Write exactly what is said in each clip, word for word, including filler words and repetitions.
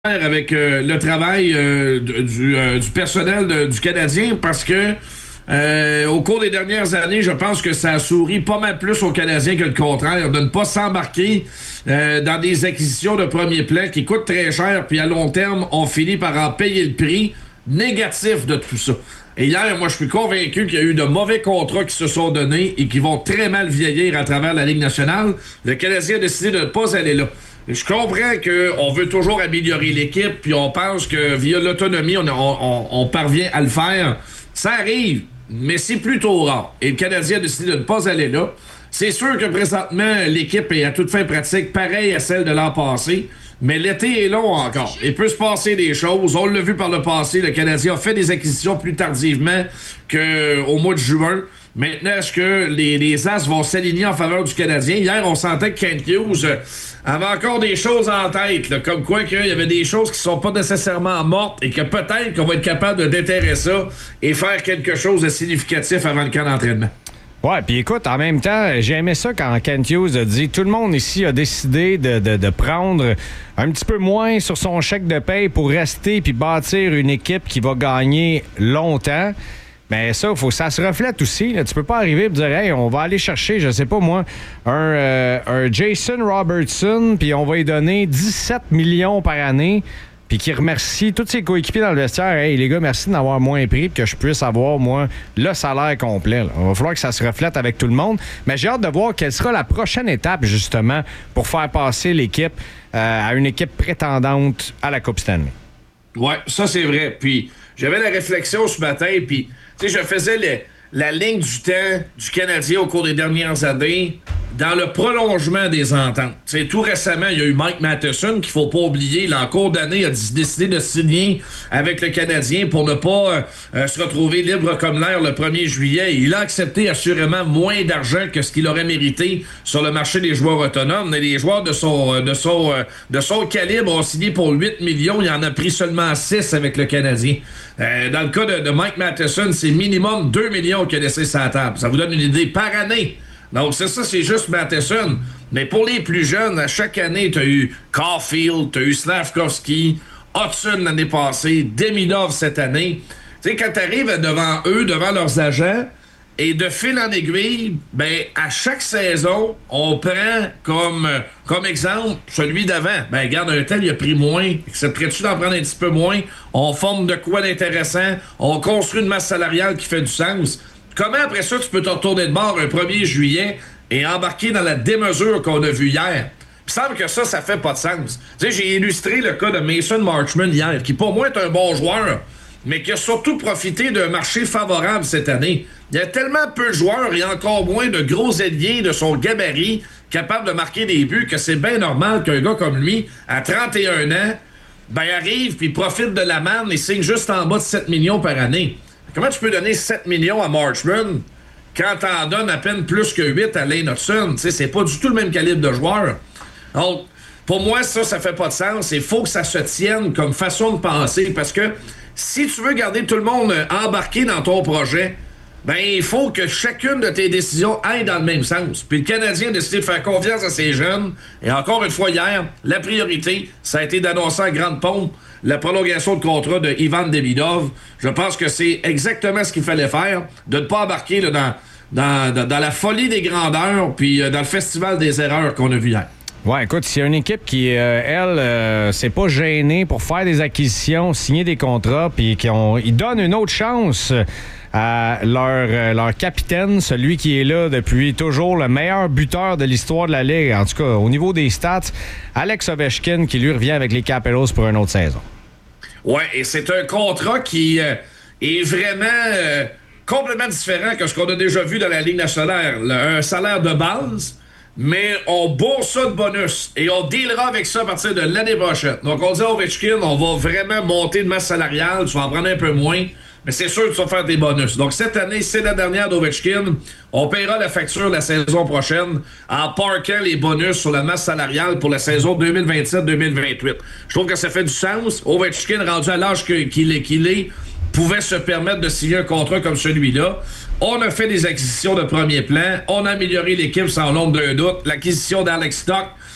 avec euh, le travail euh, du, euh, du personnel de, du Canadien parce que euh, au cours des dernières années, je pense que ça a souri pas mal plus aux Canadiens que le contraire, de ne pas s'embarquer euh, dans des acquisitions de premier plan qui coûtent très cher, puis à long terme, on finit par en payer le prix négatif de tout ça. Et hier, moi, je suis convaincu qu'il y a eu de mauvais contrats qui se sont donnés et qui vont très mal vieillir à travers la Ligue nationale. Le Canadien a décidé de ne pas aller là. Je comprends qu'on veut toujours améliorer l'équipe, puis on pense que via l'autonomie, on, on, on parvient à le faire. Ça arrive, mais c'est plutôt rare. Et le Canadien a décidé de ne pas aller là. C'est sûr que présentement, l'équipe est à toute fin pratique, pareil à celle de l'an passé, mais l'été est long encore. Il peut se passer des choses. On l'a vu par le passé, le Canadien a fait des acquisitions plus tardivement qu'au mois de juin. Maintenant, est-ce que les, les As vont s'aligner en faveur du Canadien? Hier, on sentait que Kent Hughes euh, avait encore des choses en tête, là, comme quoi qu'il y avait des choses qui sont pas nécessairement mortes et que peut-être qu'on va être capable de déterrer ça et faire quelque chose de significatif avant le camp d'entraînement. Ouais, puis écoute, en même temps, j'ai aimé ça quand Kent Hughes a dit tout le monde ici a décidé de, de, de prendre un petit peu moins sur son chèque de paye pour rester puis bâtir une équipe qui va gagner longtemps. Mais ça, faut, ça se reflète aussi. Là. Tu peux pas arriver et dire « Hey, on va aller chercher, je sais pas moi, un, euh, un Jason Robertson, puis on va lui donner dix-sept millions par année, puis qui remercie tous ses coéquipiers dans le vestiaire. Hey, les gars, merci d'en avoir moins pris, puis que je puisse avoir, moi, le salaire complet. Là. Il va falloir que ça se reflète avec tout le monde. Mais j'ai hâte de voir quelle sera la prochaine étape, justement, pour faire passer l'équipe euh, à une équipe prétendante à la Coupe Stanley. Ouais, ça, c'est vrai. Puis j'avais la réflexion ce matin, puis tu sais, je faisais le, la ligne du temps du Canadien au cours des dernières années dans le prolongement des ententes. Tu sais, tout récemment, il y a eu Mike Matheson, qu'il faut pas oublier, là, en cours d'année, a décidé de signer avec le Canadien pour ne pas euh, se retrouver libre comme l'air le premier juillet. Il a accepté assurément moins d'argent que ce qu'il aurait mérité sur le marché des joueurs autonomes. Mais les joueurs de son, de son, de son calibre ont signé pour huit millions. Il en a pris seulement six avec le Canadien. Euh, dans le cas de, de Mike Matheson, c'est minimum deux millions qu'il a laissé sur la table. Ça vous donne une idée par année. Donc, c'est ça, c'est juste Matheson. Mais pour les plus jeunes, à chaque année, tu as eu Caulfield, tu as eu Slafkovsky, Hudson l'année passée, Demidov cette année. Tu sais, quand tu arrives devant eux, devant leurs agents, et de fil en aiguille, ben à chaque saison, on prend comme, comme exemple celui d'avant. Ben regarde, un tel, il a pris moins. Accepterais-tu d'en prendre un petit peu moins? On forme de quoi d'intéressant? On construit une masse salariale qui fait du sens. Comment après ça, tu peux te retourner de bord un premier juillet et embarquer dans la démesure qu'on a vue hier? Il me semble que ça, ça fait pas de sens. Tu sais, j'ai illustré le cas de Mason Marchment hier, qui pour moi est un bon joueur, mais qui a surtout profité d'un marché favorable cette année. Il y a tellement peu de joueurs et encore moins de gros ailiers de son gabarit capables de marquer des buts que c'est bien normal qu'un gars comme lui, à trente et un ans, ben arrive puis profite de la manne et signe juste en bas de sept millions par année. Comment tu peux donner sept millions à Marchman quand t'en donnes à peine plus que huit à Lane Hudson? T'sais, c'est pas du tout le même calibre de joueur. Donc, pour moi, ça, ça fait pas de sens. Il faut que ça se tienne comme façon de penser parce que si tu veux garder tout le monde embarqué dans ton projet, ben il faut que chacune de tes décisions aille dans le même sens. Puis le Canadien a décidé de faire confiance à ses jeunes. Et encore une fois, hier, la priorité, ça a été d'annoncer à grande pompe la prolongation de contrat de Ivan Demidov. Je pense que c'est exactement ce qu'il fallait faire, de ne pas embarquer là, dans, dans, dans, dans la folie des grandeurs puis euh, dans le festival des erreurs qu'on a vu hier. Ouais, écoute, s'il y a une équipe qui, euh, elle, euh, s'est pas gênée pour faire des acquisitions, signer des contrats, puis qu'ils donnent une autre chance à leur, euh, leur capitaine, celui qui est là depuis toujours, le meilleur buteur de l'histoire de la Ligue, en tout cas au niveau des stats, Alex Ovechkin, qui lui revient avec les Capitals pour une autre saison. Ouais, et c'est un contrat qui euh, est vraiment euh, complètement différent que ce qu'on a déjà vu dans la Ligue nationale. Le, un salaire de base, mais on bourse ça de bonus et on dealera avec ça à partir de l'année prochaine. Donc on dit à Ovechkin, on va vraiment monter de masse salariale, tu vas en prendre un peu moins, mais c'est sûr que tu vas faire des bonus. Donc cette année, c'est la dernière d'Ovechkin. On paiera la facture la saison prochaine en parquant les bonus sur la masse salariale pour la saison deux mille vingt-sept deux mille vingt-huit. Je trouve que ça fait du sens. Ovechkin, rendu à l'âge qu'il est, qu'il est, pouvait se permettre de signer un contrat comme celui-là. On a fait des acquisitions de premier plan. On a amélioré l'équipe sans l'ombre d'un doute. L'acquisition d'Alex Stock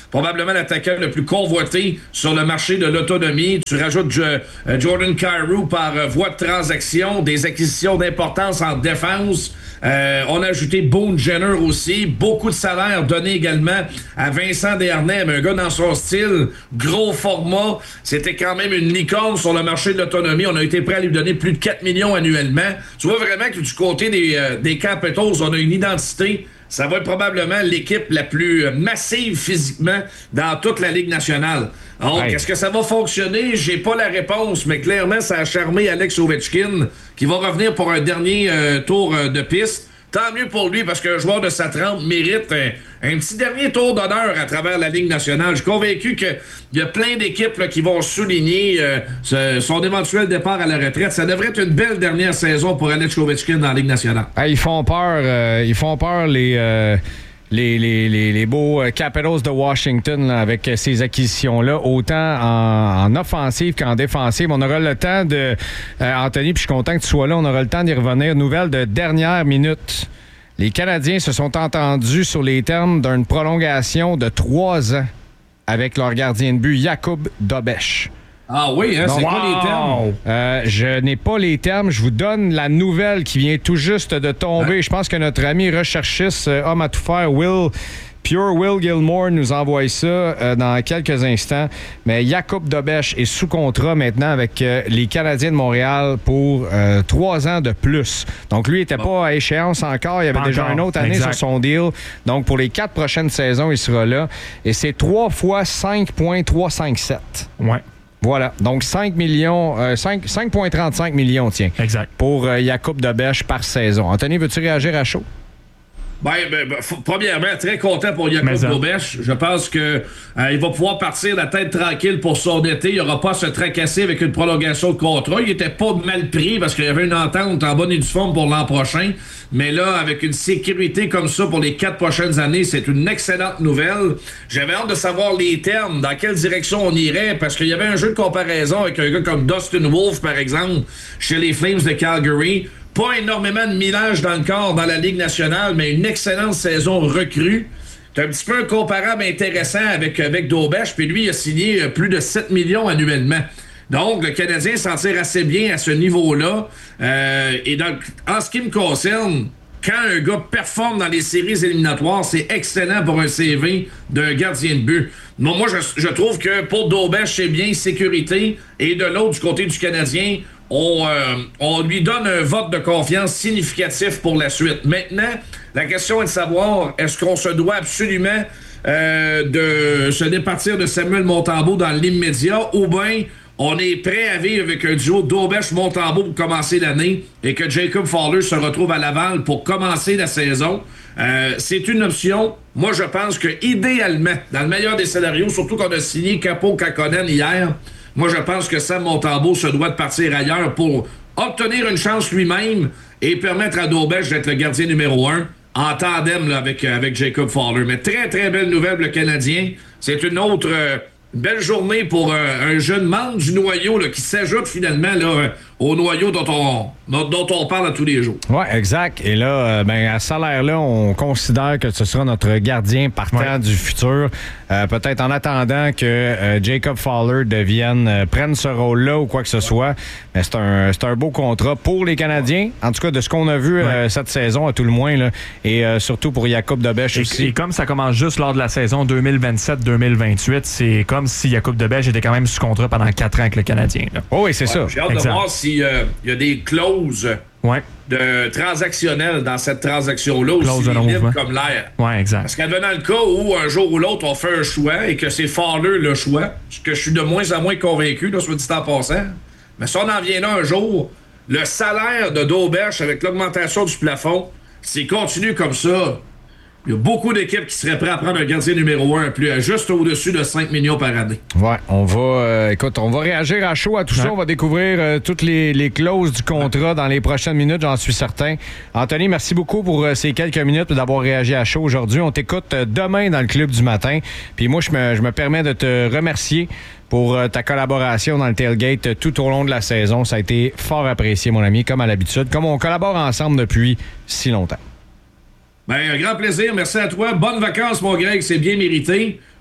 probablement l'attaquant le plus convoité sur le marché de l'autonomie. Tu rajoutes euh, Jordan Kyrou par euh, voie de transaction, des acquisitions d'importance en défense. Euh, on a ajouté Boone Jenner aussi. Beaucoup de salaires donnés également à Vincent Desharnais, un gars dans son style, gros format. C'était quand même une licorne sur le marché de l'autonomie. On a été prêt à lui donner plus de quatre millions annuellement. Tu vois vraiment que du côté des, euh, des Capitals, on a une identité. Ça va être probablement l'équipe la plus massive physiquement dans toute la Ligue nationale. Donc, hey. Est-ce que ça va fonctionner? J'ai pas la réponse, mais clairement, ça a charmé Alex Ovechkin, qui va revenir pour un dernier euh, tour euh, de piste. Tant mieux pour lui, parce qu'un joueur de sa trempe mérite un, un petit dernier tour d'honneur à travers la Ligue nationale. Je suis convaincu qu'il y a plein d'équipes là, qui vont souligner euh, ce, son éventuel départ à la retraite. Ça devrait être une belle dernière saison pour Alex Ovechkin dans la Ligue nationale. Hey, ils font peur, euh, ils font peur les... Euh... Les, les, les, les beaux Capitals de Washington là, avec ces acquisitions-là, autant en, en offensive qu'en défensive. On aura le temps de... Euh, Anthony, puis je suis content que tu sois là, on aura le temps d'y revenir. Nouvelle de dernière minute. Les Canadiens se sont entendus sur les termes d'une prolongation de trois ans avec leur gardien de but, Jakub Dobeš. Ah oui, hein, c'est wow. quoi les termes? Euh, je n'ai pas les termes. Je vous donne la nouvelle qui vient tout juste de tomber. Hein? Je pense que notre ami recherchiste, euh, homme à tout faire, Will... Pure Will Gilmore nous envoie ça euh, dans quelques instants. Mais Jakub Dobeš est sous contrat maintenant avec euh, les Canadiens de Montréal pour euh, trois ans de plus. Donc, lui, il n'était bon. pas à échéance encore. Il y avait pas déjà encore. Une autre année exact. Sur son deal. Donc, pour les quatre prochaines saisons, il sera là. Et c'est trois fois cinq virgule trois cent cinquante-sept. Ouais. Voilà. Donc, cinq millions, euh, cinq virgule trente-cinq millions, tiens. Exact. Pour euh, Jakub Dobeš par saison. Anthony, veux-tu réagir à chaud? Ben, ben, ben f- premièrement, très content pour Jakub Dobeš. Je pense que euh, il va pouvoir partir la tête tranquille pour son été. Il n'aura pas à se tracasser avec une prolongation de contrat. Il était pas mal pris parce qu'il y avait une entente en bonne et due forme pour l'an prochain. Mais là, avec une sécurité comme ça pour les quatre prochaines années, c'est une excellente nouvelle. J'avais hâte de savoir les termes, dans quelle direction on irait, parce qu'il y avait un jeu de comparaison avec un gars comme Dustin Wolf, par exemple, chez les Flames de Calgary. Pas énormément de millage dans le corps dans la Ligue nationale, mais une excellente saison recrue. C'est un petit peu un comparable intéressant avec, avec Dobeš, puis lui, il a signé plus de sept millions annuellement. Donc, le Canadien s'en tire assez bien à ce niveau-là. Euh, et donc, en ce qui me concerne, quand un gars performe dans les séries éliminatoires, c'est excellent pour un C V d'un gardien de but. Bon, moi, je, je trouve que pour Dobeš, c'est bien sécurité. Et de l'autre, du côté du Canadien, On, euh, on lui donne un vote de confiance significatif pour la suite. Maintenant, la question est de savoir, est-ce qu'on se doit absolument euh, de se départir de Samuel Montembeault dans l'immédiat, ou bien on est prêt à vivre avec un duo Dobeš-Montembeault pour commencer l'année et que Jacob Fowler se retrouve à Laval pour commencer la saison? Euh, c'est une option. Moi, je pense que idéalement, dans le meilleur des scénarios, surtout qu'on a signé Capo-Kakkonen hier, moi, je pense que Sam Montembeault se doit de partir ailleurs pour obtenir une chance lui-même et permettre à Dobeš d'être le gardien numéro un en tandem là, avec, avec Jacob Fowler. Mais très, très belle nouvelle, le Canadien. C'est une autre euh, belle journée pour euh, un jeune membre du noyau là, qui s'ajoute finalement là, euh, au noyau dont on, dont, dont on parle à tous les jours. Oui, exact. Et là, euh, ben, à ce salaire-là, on considère que ce sera notre gardien partant ouais. du futur. Euh, peut-être en attendant que euh, Jacob Fowler devienne, euh, prenne ce rôle-là ou quoi que ce soit. Mais c'est un, c'est un beau contrat pour les Canadiens, en tout cas de ce qu'on a vu ouais. euh, cette saison, à tout le moins. Là, et euh, surtout pour Jakub Dobeš aussi. Et comme ça commence juste lors de la saison deux mille vingt-sept deux mille vingt-huit, c'est comme si Jakub Dobeš était quand même sous contrat pendant quatre ans avec le Canadien. Là. Oh oui, c'est ouais, ça. J'ai hâte exact. de voir s'il euh, y a des clauses ouais. de transactionnelles dans cette transaction-là aussi libre comme l'air. Oui, exact. Parce qu'advenant le cas où un jour ou l'autre on fait un choix et que c'est Fowler le choix, ce que je suis de moins en moins convaincu, là, soit dit en passant, mais si on en vient là un jour, le salaire de Dobeš avec l'augmentation du plafond, s'il continue comme ça, il y a beaucoup d'équipes qui seraient prêtes à prendre un gardien numéro un plus juste au-dessus de cinq millions par année. Ouais, on va euh, écoute, on va réagir à chaud à tout ouais. ça. On va découvrir euh, toutes les, les clauses du contrat ouais. dans les prochaines minutes, j'en suis certain. Anthony, merci beaucoup pour euh, ces quelques minutes et d'avoir réagi à chaud aujourd'hui. On t'écoute euh, demain dans le Club du matin. Puis moi, je me, je me permets de te remercier pour euh, ta collaboration dans le tailgate euh, tout au long de la saison. Ça a été fort apprécié, mon ami, comme à l'habitude, comme on collabore ensemble depuis si longtemps. Ben, un grand plaisir. Merci à toi. Bonnes vacances, mon Greg. C'est bien mérité.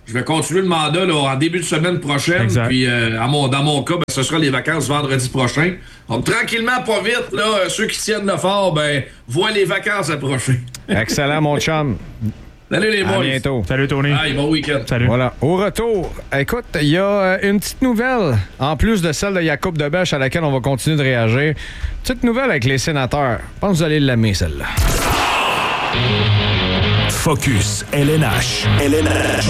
je vais continuer le mandat là, en début de semaine prochaine. Exact. Puis euh, à mon, dans mon cas, ben, ce sera les vacances vendredi prochain. Donc tranquillement, pas vite, là, ceux qui tiennent le fort, ben, voient les vacances approcher. Excellent, mon chum. Salut les boys. À bientôt. Salut Tony. Bye, bon week-end. Salut. Voilà. Au retour, écoute, il y a une petite nouvelle, en plus de celle de Jacob Debèche à laquelle on va continuer de réagir. Petite nouvelle avec les sénateurs. Je pense que vous allez l'aimer, celle-là. Focus L N H. L N H.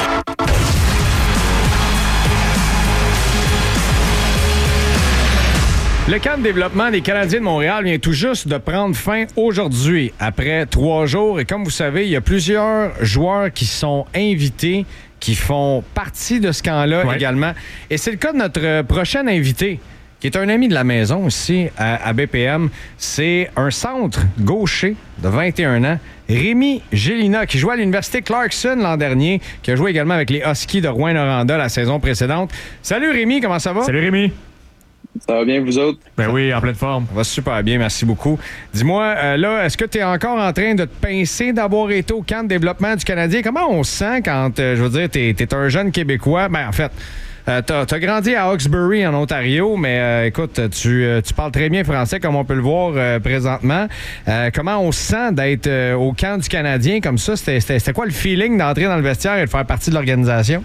Le camp de développement des Canadiens de Montréal vient tout juste de prendre fin aujourd'hui, après trois jours. Et comme vous savez, il y a plusieurs joueurs qui sont invités, qui font partie de ce camp-là ouais. également. Et c'est le cas de notre prochain invité, qui est un ami de la maison aussi à, à B P M. C'est un centre gaucher de vingt et un ans, Rémi Gélina, qui jouait à l'Université Clarkson l'an dernier, qui a joué également avec les Huskies de Rouyn-Noranda la saison précédente. Salut Rémi, comment ça va? Salut Rémi. Ça va bien, vous autres? Ben oui, en pleine forme. Ça va super bien, merci beaucoup. Dis-moi, euh, là, est-ce que tu es encore en train de te pincer d'avoir été au camp de développement du Canadien? Comment on se sent quand, euh, je veux dire, t'es, t'es un jeune Québécois? Ben, en fait, euh, t'as, t'as grandi à Hawkesbury, en Ontario, mais euh, écoute, tu, euh, tu parles très bien français, comme on peut le voir euh, présentement. Euh, comment on se sent d'être euh, au camp du Canadien comme ça? C'était, c'était, c'était quoi le feeling d'entrer dans le vestiaire et de faire partie de l'organisation?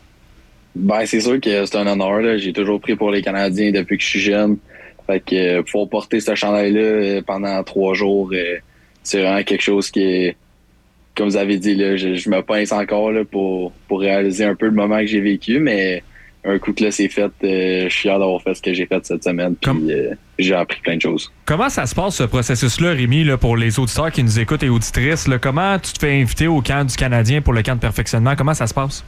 Ben, c'est sûr que c'est un honneur, là. J'ai toujours pris pour les Canadiens depuis que je suis jeune. Fait que euh, pouvoir porter ce chandail-là euh, pendant trois jours, euh, c'est vraiment quelque chose qui est, comme vous avez dit, là, je, je me pince encore là, pour, pour réaliser un peu le moment que j'ai vécu, mais un coup que là, c'est fait, euh, je suis fier d'avoir fait ce que j'ai fait cette semaine, puis Comme... euh, j'ai appris plein de choses. Comment ça se passe, ce processus-là, Rémi, là, pour les auditeurs qui nous écoutent et auditrices? Là, comment tu te fais inviter au camp du Canadien pour le camp de perfectionnement? Comment ça se passe?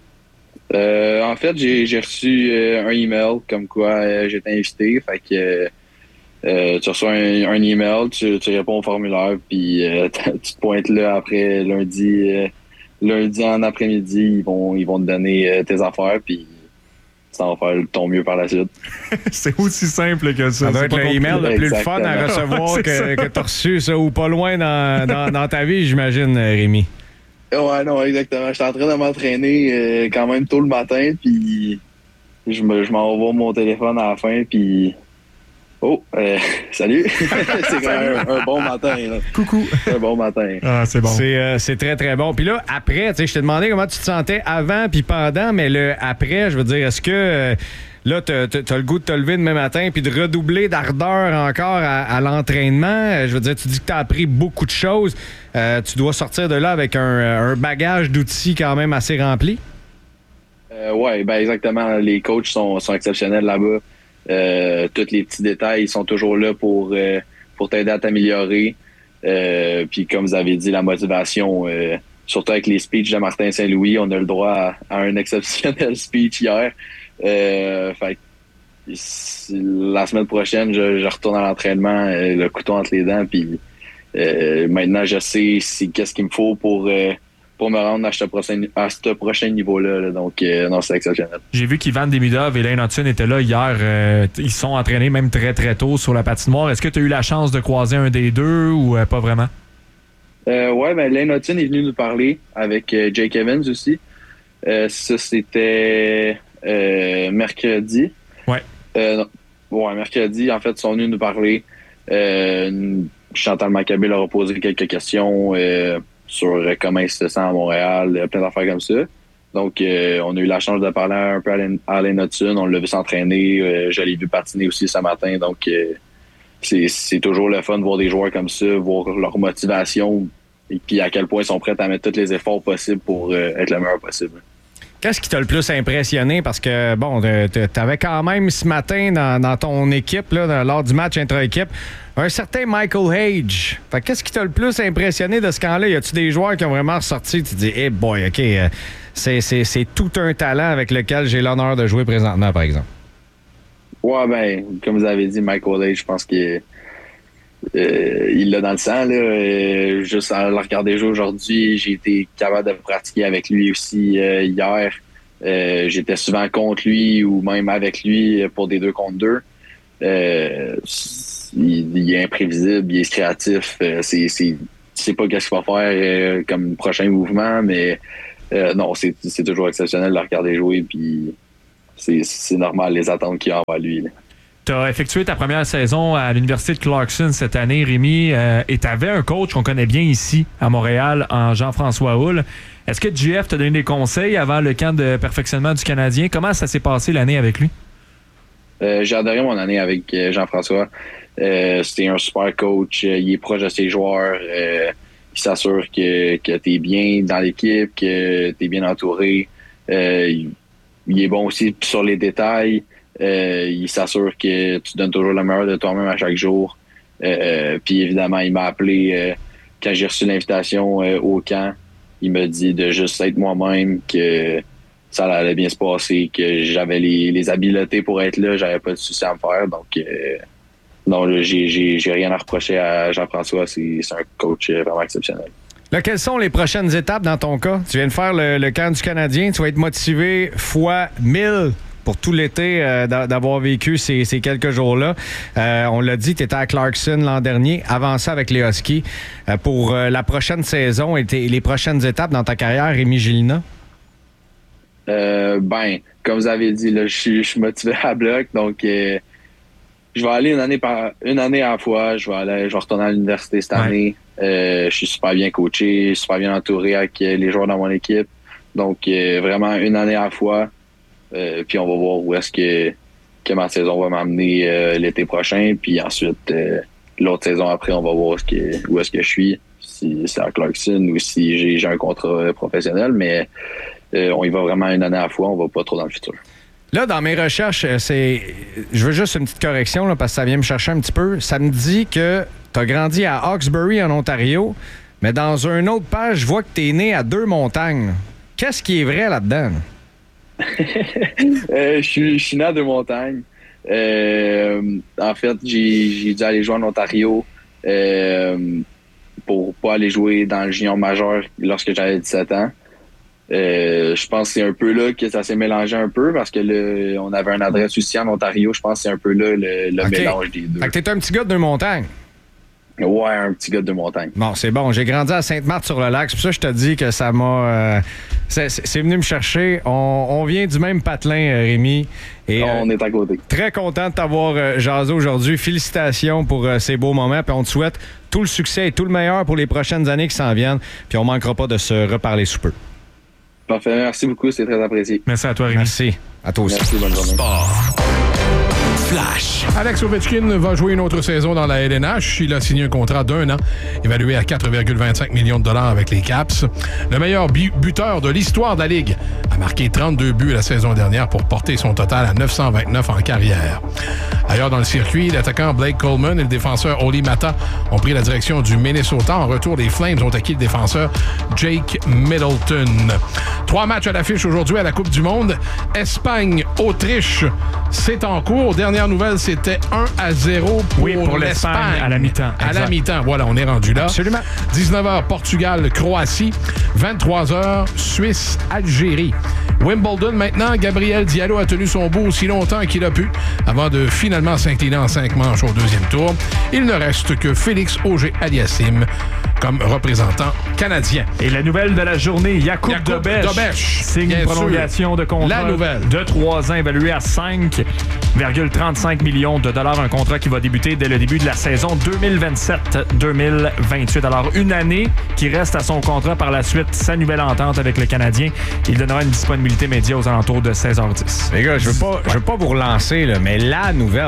Euh, en fait, j'ai, j'ai reçu euh, un email comme quoi euh, j'étais invité. Fait que euh, tu reçois un, un email, tu, tu réponds au formulaire, puis euh, tu te pointes là après lundi, euh, lundi en après-midi, ils vont, ils vont te donner euh, tes affaires, puis tu vas faire ton mieux par la suite. C'est aussi simple que ça. Ça doit C'est être pas le email le plus le fun à Exactement. recevoir que, que tu as reçu, ça, ou pas loin dans, dans, dans ta vie, j'imagine, Rémi. Ouais, non, exactement. J'étais en train de m'entraîner euh, quand même tôt le matin, puis je, me, je m'envoie mon téléphone à la fin, puis oh, euh, salut! C'est quand même un, un bon matin. Là. Coucou! Un bon matin. Ah, c'est bon. C'est, euh, c'est très, très bon. Puis là, après, tu sais, je t'ai demandé comment tu te sentais avant puis pendant, mais le après, je veux dire, est-ce que euh, là, t'as, t'as le goût de te lever demain matin puis de redoubler d'ardeur encore à, à l'entraînement? Je veux dire, tu dis que t'as appris beaucoup de choses. Euh, tu dois sortir de là avec un, un bagage d'outils quand même assez rempli? Euh, ouais, ben exactement. Les coachs sont, sont exceptionnels là-bas. Euh, tous les petits détails, ils sont toujours là pour, euh, pour t'aider à t'améliorer. Euh, puis comme vous avez dit, la motivation, euh, surtout avec les speeches de Martin Saint-Louis, on a le droit à, à un exceptionnel speech hier. Euh, fait la semaine prochaine, je, je retourne à l'entraînement, euh, le couteau entre les dents, puis euh, maintenant je sais c'est, qu'est-ce qu'il me faut pour, euh, pour me rendre à ce prochain, à ce prochain niveau-là. Là. Donc, euh, non, c'est exceptionnel. J'ai vu qu'Ivan Demidov et Lane Hudson étaient là hier. Euh, ils sont entraînés même très, très tôt sur la patinoire. Est-ce que tu as eu la chance de croiser un des deux ou euh, pas vraiment? Euh, ouais, ben Lane Hudson est venu nous parler avec euh, Jake Evans aussi. Euh, ça, c'était euh, mercredi. Ouais. Euh, ouais, mercredi, en fait, ils sont venus nous parler. Euh, Chantal Maccabé leur a posé quelques questions euh, sur euh, comment il se sent à Montréal, euh, plein d'affaires comme ça. Donc, euh, on a eu la chance de parler un peu à Lane Hudson. On l'a vu s'entraîner. Euh, je l'ai vu patiner aussi ce matin. Donc, euh, c'est, c'est toujours le fun de voir des joueurs comme ça, voir leur motivation et puis à quel point ils sont prêts à mettre tous les efforts possibles pour euh, être le meilleur possible. Qu'est-ce qui t'a le plus impressionné? Parce que, bon, t'avais quand même ce matin dans, dans ton équipe, là, dans, lors du match intra-équipe, un certain Michael Hage. Fait qu'est-ce qui t'a le plus impressionné de ce camp-là? Y a-tu des joueurs qui ont vraiment ressorti? Tu te dis, hey boy, OK, euh, c'est, c'est, c'est tout un talent avec lequel j'ai l'honneur de jouer présentement, par exemple. Ouais, ben, comme vous avez dit, Michael Hage, je pense qu'il euh, il l'a dans le sang. Là. Euh, juste à le regarder jouer aujourd'hui, j'ai été capable de pratiquer avec lui aussi euh, hier. Euh, j'étais souvent contre lui ou même avec lui pour des deux contre deux. Euh, il, il est imprévisible, il est créatif. Euh, c'est, c'est, je sais pas qu'est-ce qu'il va faire euh, comme prochain mouvement, mais euh, non, c'est, c'est toujours exceptionnel de le regarder jouer, puis c'est, c'est normal les attentes qu'il y a envers lui. Tu as effectué ta première saison à l'Université de Clarkson cette année, Rémi, euh, et tu avais un coach qu'on connaît bien ici, à Montréal, en Jean-François Houle. Est-ce que J F t'a donné des conseils avant le camp de perfectionnement du Canadien? Comment ça s'est passé l'année avec lui? Euh, j'ai adoré mon année avec euh, Jean-François. Euh, c'était un super coach. Euh, il est proche de ses joueurs. Euh, il s'assure que, que tu es bien dans l'équipe, que tu es bien entouré. Euh, il, il est bon aussi sur les détails. Euh, il s'assure que tu donnes toujours le meilleur de toi-même à chaque jour. Euh, puis évidemment, il m'a appelé euh, quand j'ai reçu l'invitation euh, au camp. Il m'a dit de juste être moi-même, que ça allait bien se passer, que j'avais les, les habiletés pour être là, j'avais pas de souci à me faire. Donc, euh, non, là, j'ai, j'ai, j'ai rien à reprocher à Jean-François. C'est, c'est un coach vraiment exceptionnel. Là, quelles sont les prochaines étapes dans ton cas? Tu viens de faire le, le camp du Canadien. Tu vas être motivé fois mille pour tout l'été euh, d'avoir vécu ces, ces quelques jours-là. Euh, on l'a dit, tu étais à Clarkson l'an dernier, avant ça avec les Huskies. Euh, pour euh, la prochaine saison et tes, les prochaines étapes dans ta carrière, Rémi Gélina? Euh, ben, comme vous avez dit, là, je suis, je suis motivé à bloc, donc euh, je vais aller une année par une année à la fois. Je vais aller, je vais retourner à l'université cette ouais. année. Euh, je suis super bien coaché, super bien entouré avec les joueurs dans mon équipe. Donc euh, vraiment une année à la fois. Euh, puis on va voir où est-ce que, que ma saison va m'amener euh, l'été prochain. Puis ensuite, euh, l'autre saison après, on va voir où est-ce que, où est-ce que je suis. Si c'est à Clarkson ou si j'ai, j'ai un contrat professionnel. Mais euh, on y va vraiment une année à la fois. On va pas trop dans le futur. Là, dans mes recherches, c'est, je veux juste une petite correction là, parce que ça vient me chercher un petit peu. Ça me dit que tu as grandi à Hawkesbury, en Ontario, mais dans une autre page, je vois que tu es né à Deux-Montagnes. Qu'est-ce qui est vrai là-dedans? euh, je, suis, je suis né à Deux-Montagnes. Euh, en fait, j'ai, j'ai dû aller jouer en Ontario euh, pour pas aller jouer dans le junior majeur lorsque j'avais dix-sept ans. Euh, je pense que c'est un peu là que ça s'est mélangé un peu parce que le, on avait une adresse aussi en Ontario. Je pense que c'est un peu là le, le okay. mélange des deux. Fait que t'es un petit gars de Deux-Montagnes. Ouais, un petit gars de Deux-Montagnes. Bon, c'est bon. J'ai grandi à Sainte-Marthe-sur-le-Lac. C'est pour ça que je te dis que ça m'a... Euh, c'est, c'est venu me chercher. On, on vient du même patelin, Rémi. Et, on euh, est à côté. Très content de t'avoir euh, jasé aujourd'hui. Félicitations pour euh, ces beaux moments. Puis on te souhaite tout le succès et tout le meilleur pour les prochaines années qui s'en viennent. Puis on manquera pas de se reparler sous peu. Parfait. Merci beaucoup. C'est très apprécié. Merci à toi, Rémi. Merci. À toi aussi. Merci. Bonne journée. Sport. Flash. Alex Ovechkin va jouer une autre saison dans la L N H. Il a signé un contrat d'un an, évalué à quatre virgule vingt-cinq millions de dollars avec les Caps. Le meilleur bu- buteur de l'histoire de la Ligue a marqué trente-deux buts la saison dernière pour porter son total à neuf cent vingt-neuf en carrière. Ailleurs dans le circuit, l'attaquant Blake Coleman et le défenseur Oli Mata ont pris la direction du Minnesota. En retour, les Flames ont acquis le défenseur Jake Middleton. Trois matchs à l'affiche aujourd'hui à la Coupe du Monde. Espagne-Autriche, c'est en cours. Dernière nouvelle, c'était un à zéro pour, oui, pour l'Espagne. l'Espagne. À la mi-temps. À exact. la mi-temps. Voilà, on est rendu là. Absolument. dix-neuf heures, Portugal-Croatie. vingt-trois heures, Suisse-Algérie. Wimbledon maintenant. Gabriel Diallo a tenu son bout aussi longtemps qu'il a pu avant de finalement s'incliner en cinq manches au deuxième tour. Il ne reste que Félix Auger-Aliassime comme représentant canadien. Et la nouvelle de la journée, Jakub Dobeš signe une prolongation sûr. de contrat la nouvelle. de trois ans évalué à cinq virgule trente-cinq millions de dollars. Un contrat qui va débuter dès le début de la saison deux mille vingt-sept deux mille vingt-huit. Alors, une année qui reste à son contrat par la suite, sa nouvelle entente avec le Canadien. Il donnera une disponibilité média aux alentours de seize heures dix. Les gars, je veux pas, je veux pas vous relancer, là, mais la nouvelle...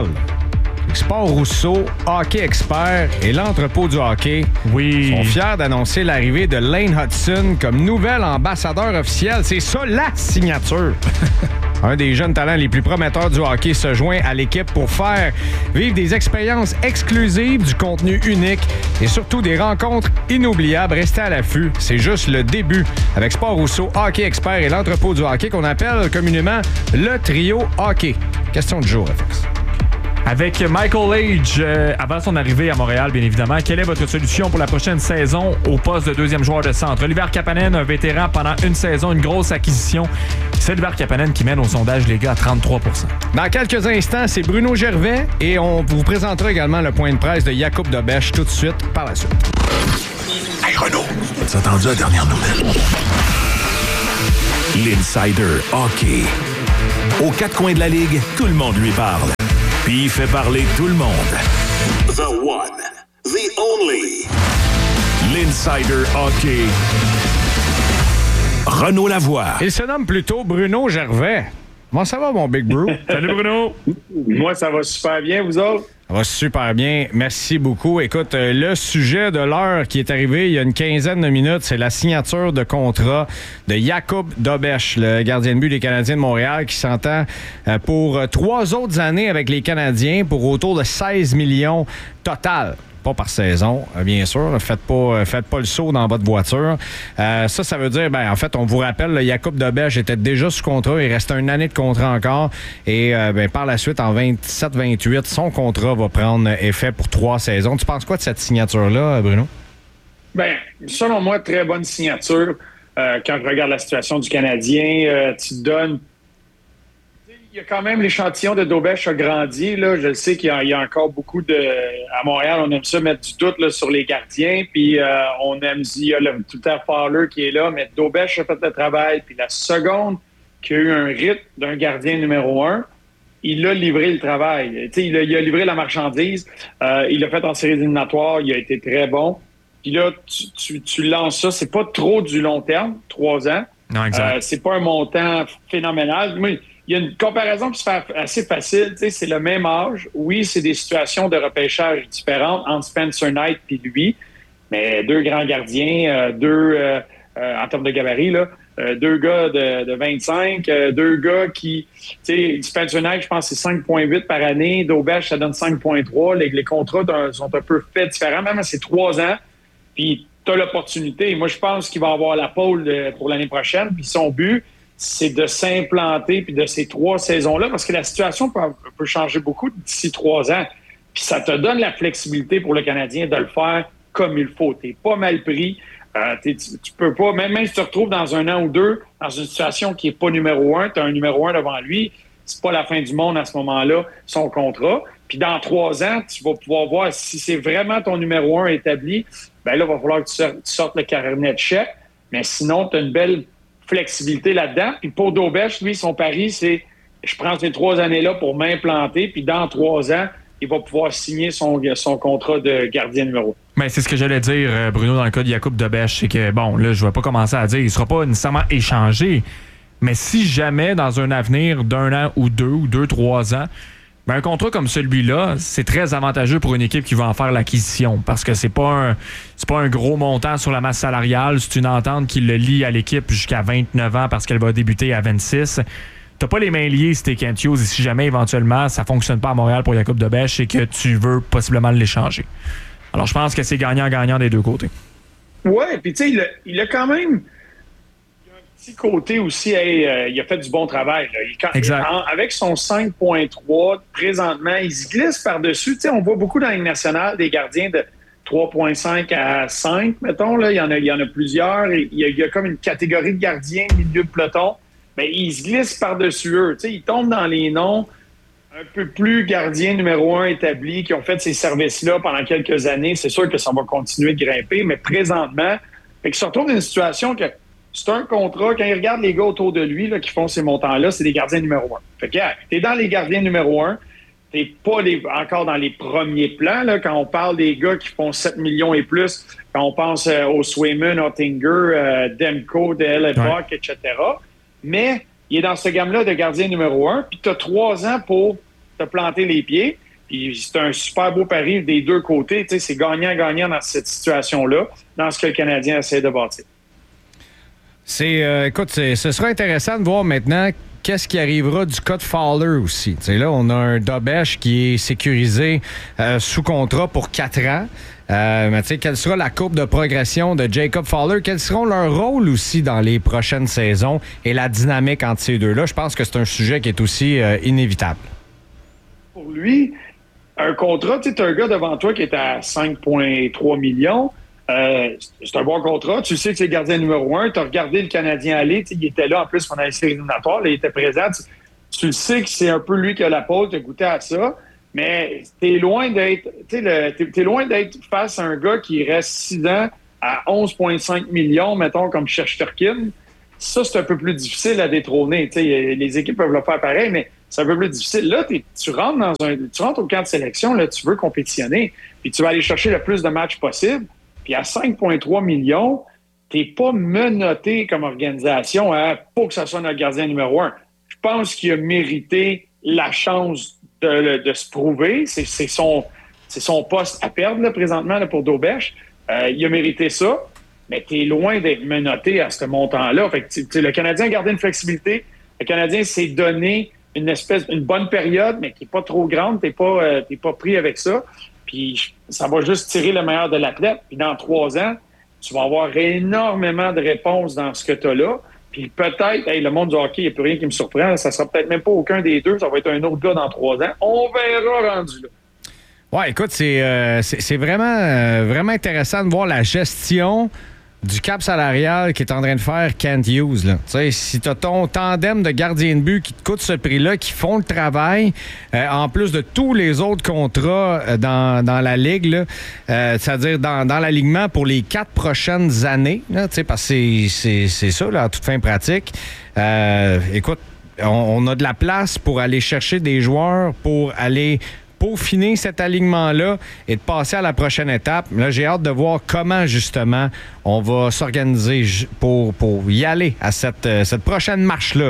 Sport Rousseau, hockey expert et l'entrepôt du hockey oui. sont fiers d'annoncer l'arrivée de Lane Hudson comme nouvel ambassadeur officiel. C'est ça, la signature. Un des jeunes talents les plus prometteurs du hockey se joint à l'équipe pour faire vivre des expériences exclusives, du contenu unique et surtout des rencontres inoubliables. Restez à l'affût. C'est juste le début avec Sport Rousseau, hockey expert et l'entrepôt du hockey qu'on appelle communément le trio hockey. Question du jour, F X. Avec Michael Age, euh, avant son arrivée à Montréal, bien évidemment, quelle est votre solution pour la prochaine saison au poste de deuxième joueur de centre? Oliver Kapanen, un vétéran pendant une saison, une grosse acquisition. C'est Oliver Kapanen qui mène au sondage, les gars, à trente-trois pour cent. Dans quelques instants, c'est Bruno Gervais et on vous présentera également le point de presse de Jakub Dobeš tout de suite par la suite. Hey Renaud, as-tu entendu la dernière nouvelle? L'Insider Hockey. Aux quatre coins de la Ligue, tout le monde lui parle. Puis il fait parler tout le monde. The one, the only. L'Insider Hockey. Renaud Lavoie. Il se nomme plutôt Bruno Gervais. Comment ça va, mon Big Bro? Salut, Bruno. Moi, ça va super bien, vous autres? Ça va super bien. Merci beaucoup. Écoute, euh, le sujet de l'heure qui est arrivé il y a une quinzaine de minutes, c'est la signature de contrat de Jakub Dobeš, le gardien de but des Canadiens de Montréal, qui s'entend euh, pour euh, trois autres années avec les Canadiens pour autour de seize millions total. Pas par saison, bien sûr. Faites pas, faites pas le saut dans votre voiture. Euh, ça, ça veut dire, ben, en fait, on vous rappelle, le Jakub Dobeš était déjà sous contrat. Il reste une année de contrat encore. Et euh, ben, par la suite, en vingt-sept vingt-huit, son contrat va prendre effet pour trois saisons. Tu penses quoi de cette signature-là, Bruno? Bien, selon moi, très bonne signature. Euh, quand je regarde la situation du Canadien, euh, tu donnes... Il y a quand même l'échantillon de Dobeš a grandi. Là. Je sais qu'il y a, il y a encore beaucoup de... À Montréal, on aime ça mettre du doute là, sur les gardiens. Puis euh, on aime... Il y a le, tout le temps Fowler qui est là, mais Dobeš a fait le travail. Puis la seconde qu'il y a eu un rythme d'un gardien numéro un, il a livré le travail. Il a, il a livré la marchandise. Euh, il l'a fait en séries éliminatoires. Il a été très bon. Puis là, tu, tu, tu lances ça. C'est pas trop du long terme, trois ans. Non, exact. Euh, c'est pas un montant phénoménal. Mais il y a une comparaison qui se fait assez facile. Tu sais, c'est le même âge. Oui, c'est des situations de repêchage différentes entre Spencer Knight et lui. Mais deux grands gardiens, euh, deux, euh, euh, en termes de gabarit, là, euh, deux gars de, de vingt-cinq, euh, deux gars qui... Tu sais, Spencer Knight, je pense, c'est cinq virgule huit par année. Dobeš, ça donne cinq virgule trois. Les, les contrats sont un peu faits différents. Même c'est trois ans. Puis tu as l'opportunité. Moi, je pense qu'il va avoir la pole de, pour l'année prochaine. Puis son but, c'est de s'implanter puis de ces trois saisons-là, parce que la situation peut, peut changer beaucoup d'ici trois ans. Puis ça te donne la flexibilité pour le Canadien de le faire comme il faut. T'es pas mal pris. Euh, tu, tu peux pas, même, même si tu te retrouves dans un an ou deux, dans une situation qui est pas numéro un, tu as un numéro un devant lui, c'est pas la fin du monde à ce moment-là, son contrat. Puis dans trois ans, tu vas pouvoir voir si c'est vraiment ton numéro un établi, ben là, il va falloir que tu sortes, tu sortes le carnet de chèque. Mais sinon, tu as une belle flexibilité là-dedans. Puis pour Dobeš, lui, son pari, c'est je prends ces trois années-là pour m'implanter, puis dans trois ans, il va pouvoir signer son, son contrat de gardien numéro un. Mais c'est ce que j'allais dire, Bruno, dans le cas de Jakub Dobeš, c'est que, bon, là, je vais pas commencer à dire, il sera pas nécessairement échangé, mais si jamais, dans un avenir d'un an ou deux, ou deux, trois ans, ben, un contrat comme celui-là, c'est très avantageux pour une équipe qui va en faire l'acquisition, parce que c'est pas un c'est pas un gros montant sur la masse salariale, c'est une entente qui le lie à l'équipe jusqu'à vingt-neuf ans parce qu'elle va débuter à vingt-six. T'as pas les mains liées si t'es Kent Hughes, et si jamais éventuellement ça fonctionne pas à Montréal pour Jakub Dobeš et que tu veux possiblement l'échanger. Alors je pense que c'est gagnant-gagnant des deux côtés. Ouais, puis tu sais, il, il a quand même petit côté aussi, hey, euh, il a fait du bon travail. Là. Il, quand, exact. En, avec son cinq virgule trois, présentement, il se glisse par-dessus. Tu sais, on voit beaucoup dans la Ligue nationale des gardiens de trois virgule cinq à cinq, mettons. Là. Il, y en a, il y en a plusieurs. Il y a, il y a comme une catégorie de gardiens milieu de peloton. Mais il se glisse par-dessus eux. Tu sais, il tombe dans les noms un peu plus gardiens numéro un établis qui ont fait ces services-là pendant quelques années. C'est sûr que ça va continuer de grimper, mais présentement, fait qu'il se retrouve dans une situation que c'est un contrat. Quand il regarde les gars autour de lui là, qui font ces montants-là, c'est des gardiens numéro un. Fait que t'es dans les gardiens numéro un, t'es pas les, encore dans les premiers plans. Là, quand on parle des gars qui font sept millions et plus, quand on pense euh, aux Swayman, Ottinger, euh, Demko, de Hellebuck, ouais. et cetera. Mais il est dans ce gamme-là de gardien numéro un, puis tu as trois ans pour te planter les pieds. Puis c'est un super beau pari des deux côtés. Tu sais, c'est gagnant-gagnant dans cette situation-là, dans ce que le Canadien essaie de bâtir. C'est, euh, écoute, c'est, ce sera intéressant de voir maintenant qu'est-ce qui arrivera du cas de Fowler aussi. T'sais, là, on a un Dobeš qui est sécurisé euh, sous contrat pour quatre ans. Euh, mais tu sais, quelle sera la courbe de progression de Jakub Fowler? Quels seront leurs rôles aussi dans les prochaines saisons et la dynamique entre ces deux-là? Je pense que c'est un sujet qui est aussi euh, inévitable. Pour lui, un contrat, tu sais, un gars devant toi qui est à cinq virgule trois millions. Euh, c'est un bon contrat. Tu sais que c'est le gardien numéro un. Tu as regardé le Canadien aller. Il était là en plus pendant les séries éliminatoires. Là, il était présent. Tu, tu le sais que c'est un peu lui qui a la pole. Tu as goûté à ça. Mais t'es loin d'être t'es, t'es loin d'être face à un gars qui reste six ans à onze virgule cinq millions, mettons, comme Shesterkin. Ça, c'est un peu plus difficile à détrôner. T'sais, les équipes peuvent le faire pareil, mais c'est un peu plus difficile. Là, tu rentres dans un, tu rentres au camp de sélection, là, tu veux compétitionner, puis tu vas aller chercher le plus de matchs possible. Puis à cinq virgule trois millions, tu n'es pas menotté comme organisation à pour que ça soit notre gardien numéro un. Je pense qu'il a mérité la chance de, de se prouver. C'est, c'est, son, c'est son poste à perdre là, présentement là, pour Daubèche. Euh, il a mérité ça, mais tu es loin d'être menotté à ce montant-là. Fait que, le Canadien a gardé une flexibilité. Le Canadien s'est donné une espèce, une bonne période, mais qui n'est pas trop grande. Tu n'es pas, euh, t'es pas pris avec ça. Puis ça va juste tirer le meilleur de l'athlète. Puis dans trois ans, tu vas avoir énormément de réponses dans ce que tu as là. Puis peut-être, hey, le monde du hockey, il n'y a plus rien qui me surprend. Ça sera peut-être même pas aucun des deux. Ça va être un autre gars dans trois ans. On verra rendu là. Ouais, écoute, c'est, euh, c'est, c'est vraiment, euh, vraiment intéressant de voir la gestion du cap salarial qu'est en train de faire Kent Hughes. Là. Si tu as ton tandem de gardiens de but qui te coûte ce prix-là, qui font le travail, euh, en plus de tous les autres contrats euh, dans, dans la Ligue, là, euh, c'est-à-dire dans, dans l'alignement pour les quatre prochaines années, là, parce que c'est, c'est, c'est ça, là, à toute fin pratique. Euh, écoute, on, on a de la place pour aller chercher des joueurs, pour aller peaufiner cet alignement-là et de passer à la prochaine étape. Là, j'ai hâte de voir comment, justement, on va s'organiser pour, pour y aller à cette, cette prochaine marche-là.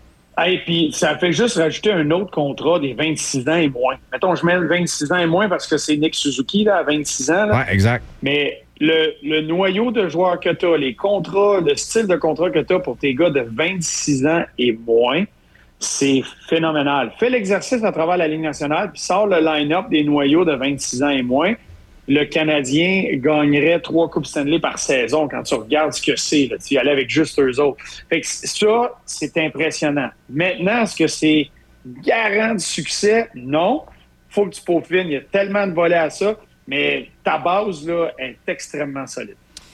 Et hey, puis, ça fait juste rajouter un autre contrat des vingt-six ans et moins. Mettons, je mets le vingt-six ans et moins parce que c'est Nick Suzuki, là, à vingt-six ans. Oui, exact. Mais le, le noyau de joueurs que tu as, les contrats, le style de contrat que tu as pour tes gars de vingt-six ans et moins, c'est phénoménal. Fais l'exercice à travers la Ligue nationale, puis sors le line-up des noyaux de vingt-six ans et moins. Le Canadien gagnerait trois Coupes Stanley par saison quand tu regardes ce que c'est. Là. Tu y allais avec juste eux autres. Fait que ça, c'est impressionnant. Maintenant, est-ce que c'est garant de succès? Non. Faut que tu peaufines. Il y a tellement de volets à ça, mais ta base là, est extrêmement solide.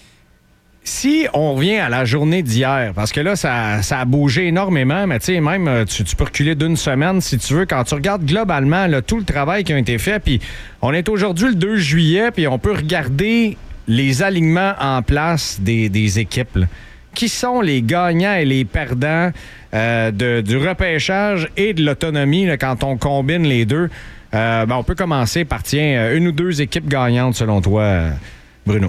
Si on revient à la journée d'hier, parce que là, ça, ça a bougé énormément, mais tu sais, même, tu, tu peux reculer d'une semaine si tu veux. Quand tu regardes globalement là, tout le travail qui a été fait, puis on est aujourd'hui le deux juillet, puis on peut regarder les alignements en place des, des équipes. Là. Qui sont les gagnants et les perdants euh, de, du repêchage et de l'autonomie là, quand on combine les deux? Euh, ben, on peut commencer par, tiens, une ou deux équipes gagnantes selon toi, Bruno.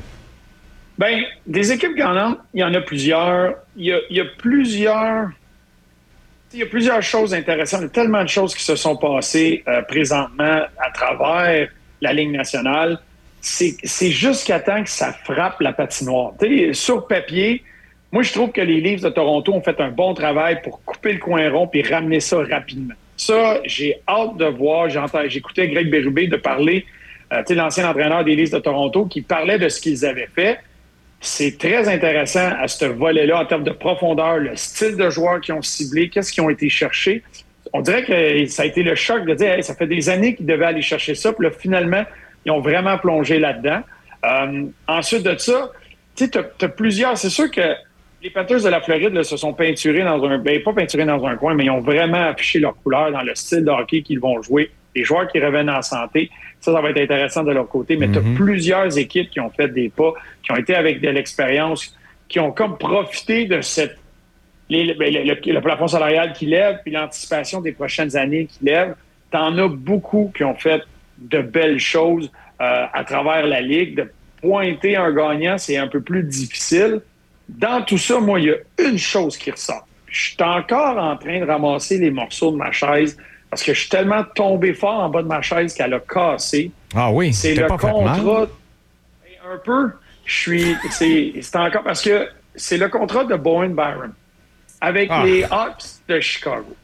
Bien, des équipes gagnantes, il y en a plusieurs. Il y a, il y a plusieurs... Il y a plusieurs choses intéressantes. Il y a tellement de choses qui se sont passées euh, présentement à travers la Ligue nationale. C'est, c'est jusqu'à temps que ça frappe la patinoire. T'sais, sur papier, moi, je trouve que les Leafs de Toronto ont fait un bon travail pour couper le coin rond et ramener ça rapidement. Ça, j'ai hâte de voir. J'entends, j'écoutais Greg Berube de parler, euh, l'ancien entraîneur des Leafs de Toronto, qui parlait de ce qu'ils avaient fait. C'est très intéressant à ce volet-là en termes de profondeur, le style de joueurs qu'ils ont ciblé, qu'est-ce qu'ils ont été chercher. On dirait que ça a été le choc de dire hey, ça fait des années qu'ils devaient aller chercher ça, puis là, finalement, ils ont vraiment plongé là-dedans. Euh, ensuite de ça, tu sais, tu as plusieurs... C'est sûr que les Panthers de la Floride là, se sont peinturés dans un... Ben, pas peinturés dans un coin, mais ils ont vraiment affiché leur couleur dans le style de hockey qu'ils vont jouer. Les joueurs qui reviennent en santé, ça, ça va être intéressant de leur côté. Mais mm-hmm. tu as plusieurs équipes qui ont fait des pas, qui ont été avec de l'expérience, qui ont comme profité de cette les, le, le, le plafond salarial qui lève, puis l'anticipation des prochaines années qui lève. Tu en as beaucoup qui ont fait de belles choses euh, à travers la Ligue. De pointer un gagnant, c'est un peu plus difficile. Dans tout ça, moi, il y a une chose qui ressort. Je suis encore en train de ramasser les morceaux de ma chaise parce que je suis tellement tombé fort en bas de ma chaise qu'elle a cassé. Ah oui, c'est le pas contrat. Un peu. Je suis. C'est, c'est encore parce que c'est le contrat de Bowen Byram avec ah. les Hawks de Chicago.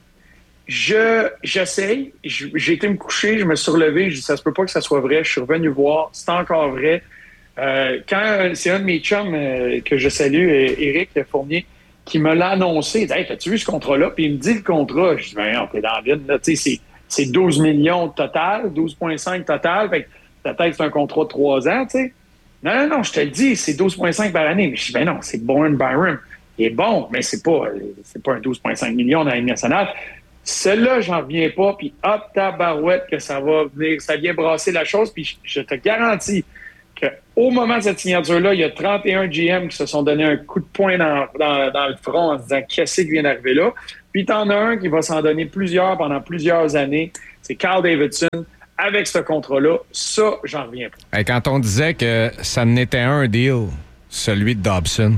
Je, j'essaye. J'ai été me coucher, je me suis relevé. Je dis ça se peut pas que ça soit vrai. Je suis revenu voir. C'est encore vrai. Euh, quand c'est un de mes chums euh, que je salue, Éric Fournier, qui me l'a annoncé. Il dit, hey, as-tu vu ce contrat-là? Puis il me dit le contrat. Je dis, ben, t'es dans le vide, là. Tu sais, c'est, c'est douze millions total, douze virgule cinq total. Fait que peut-être c'est un contrat de trois ans, tu sais. Non, non, non, je te le dis, c'est douze virgule cinq par année. Mais je dis, ben non, c'est Bowen Byram. Il est bon, mais c'est pas, c'est pas un douze virgule cinq millions dans la Ligue nationale. Celle-là, j'en reviens pas. Puis hop, tabarouette, que ça va venir, ça vient brasser la chose. Puis je te garantis qu'au moment de cette signature-là, il y a trente et un G M qui se sont donné un coup de poing dans, dans, dans le front en se disant « Qu'est-ce qui vient d'arriver là? » Puis t'en as un qui va s'en donner plusieurs pendant plusieurs années. C'est Kyle Davidson. Avec ce contrat-là, ça, j'en reviens pas. Et quand on disait que ça n'était un deal, celui de Dobson,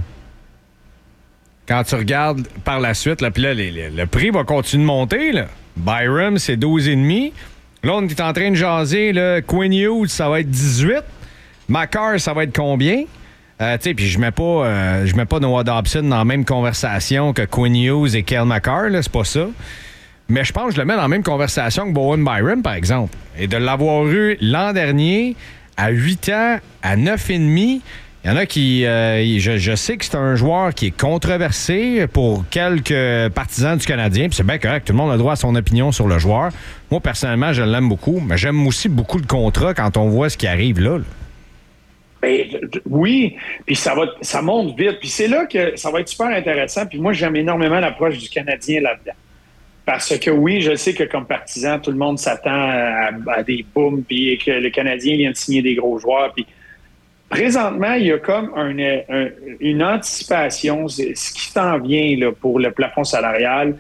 quand tu regardes par la suite, là, puis là, les, les, le prix va continuer de monter. Là. Byram, c'est douze virgule cinq. Là, on est en train de jaser. Là, Quinn Hughes, ça va être dix-huit. Makar, ça va être combien? Euh, tu sais, puis je mets pas, euh, je mets pas Noah Dobson dans la même conversation que Quinn Hughes et Cale Makar, là, c'est pas ça. Mais je pense que je le mets dans la même conversation que Bowen Byram, par exemple. Et de l'avoir eu l'an dernier, à huit ans, à neuf virgule cinq, il y en a qui... Euh, je, je sais que c'est un joueur qui est controversé pour quelques partisans du Canadien, puis c'est bien correct, tout le monde a le droit à son opinion sur le joueur. Moi, personnellement, je l'aime beaucoup, mais j'aime aussi beaucoup le contrat quand on voit ce qui arrive là. là. Ben, oui, puis ça va, ça monte vite. Puis c'est là que ça va être super intéressant. Puis moi, j'aime énormément l'approche du Canadien là-dedans. Parce que oui, je sais que comme partisan, tout le monde s'attend à, à des booms, puis que le Canadien vient de signer des gros joueurs. Puis présentement, il y a comme un, un, une anticipation. C'est ce qui s'en vient là, pour le plafond salarial.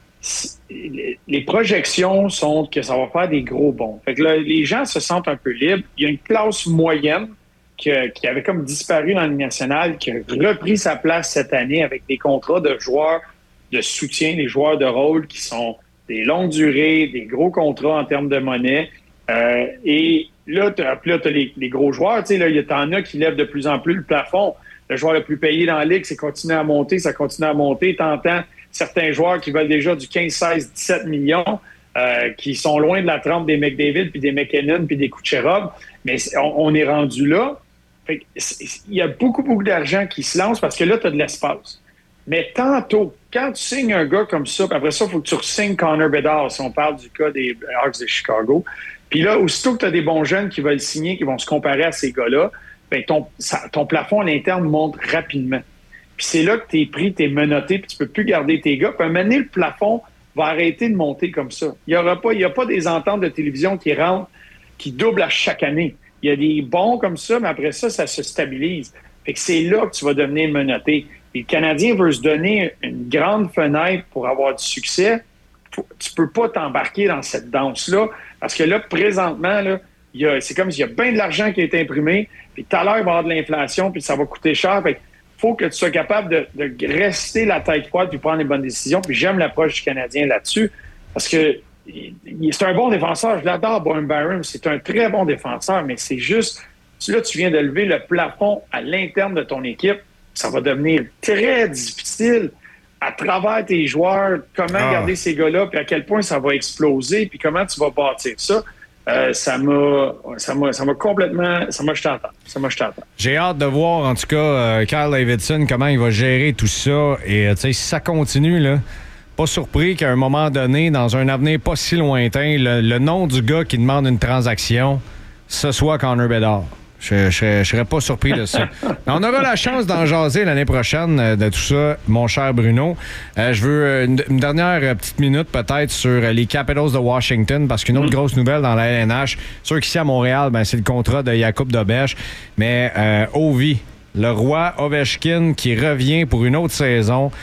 Les projections sont que ça va faire des gros bons. Fait que là, les gens se sentent un peu libres. Il y a une classe moyenne que, qui avait comme disparu dans la Ligue nationale, qui a repris sa place cette année avec des contrats de joueurs de soutien, des joueurs de rôle qui sont des longues durées, des gros contrats en termes de monnaie. Euh, et là, tu as les, les gros joueurs. Tu sais, il y en a qui lèvent de plus en plus le plafond. Le joueur le plus payé dans la Ligue, c'est continuer à monter, ça continue à monter. T'entends certains joueurs qui veulent déjà du quinze, seize, dix-sept millions, euh, qui sont loin de la trempe des McDavid, puis des McKinnon, puis des Kucherov. Mais on, on est rendu là. Fait que il y a beaucoup, beaucoup d'argent qui se lance parce que là, tu as de l'espace. Mais tantôt, quand tu signes un gars comme ça, puis après ça, il faut que tu re-signes Connor Bedard, si on parle du cas des Hawks de Chicago. Puis là, aussitôt que tu as des bons jeunes qui veulent signer, qui vont se comparer à ces gars-là, bien, ton, ça, ton plafond à l'interne monte rapidement. Puis c'est là que tes prix, t'es menotté, puis tu peux plus garder tes gars. Puis à un moment donné, le plafond va arrêter de monter comme ça. Il n'y aura pas, il y a pas des ententes de télévision qui rentrent, qui doublent à chaque année. Il y a des bons comme ça, mais après ça, ça se stabilise. Fait que c'est là que tu vas devenir menotté. Et le Canadien veut se donner une grande fenêtre pour avoir du succès. Faut, tu peux pas t'embarquer dans cette danse-là, parce que là, présentement, là, il y a, c'est comme s'il y a bien de l'argent qui est imprimé, puis tout à l'heure, il va y avoir de l'inflation, puis ça va coûter cher. Fait faut que tu sois capable de, de rester la tête froide puis prendre les bonnes décisions. Puis j'aime l'approche du Canadien là-dessus, parce que c'est un bon défenseur. Je l'adore, Bowen Byram. C'est un très bon défenseur, mais c'est juste, là, tu viens de lever le plafond à l'interne de ton équipe. Ça va devenir très difficile à travers tes joueurs, comment ah. garder ces gars-là, puis à quel point ça va exploser, puis comment tu vas bâtir ça. Euh, ça m'a ça m'a ça m'a complètement ça m'a jeté en temps. Ça m'a jeté en temps. J'ai hâte de voir en tout cas euh, Kyle Davidson comment il va gérer tout ça, et tu sais, si ça continue là, pas surpris qu'à un moment donné, dans un avenir pas si lointain, le, le nom du gars qui demande une transaction, ce soit Connor Bedard. Je, je, je serais pas surpris de ça. Mais on aura la chance d'en jaser l'année prochaine euh, de tout ça, mon cher Bruno. Euh, je veux une, une dernière petite minute peut-être sur les Capitals de Washington, parce qu'une autre mm. grosse nouvelle dans la L N H, sûr qu'ici à Montréal, ben, c'est le contrat de Jakub Dobeš, mais euh, Ovi, le roi Ovechkin qui revient pour une autre saison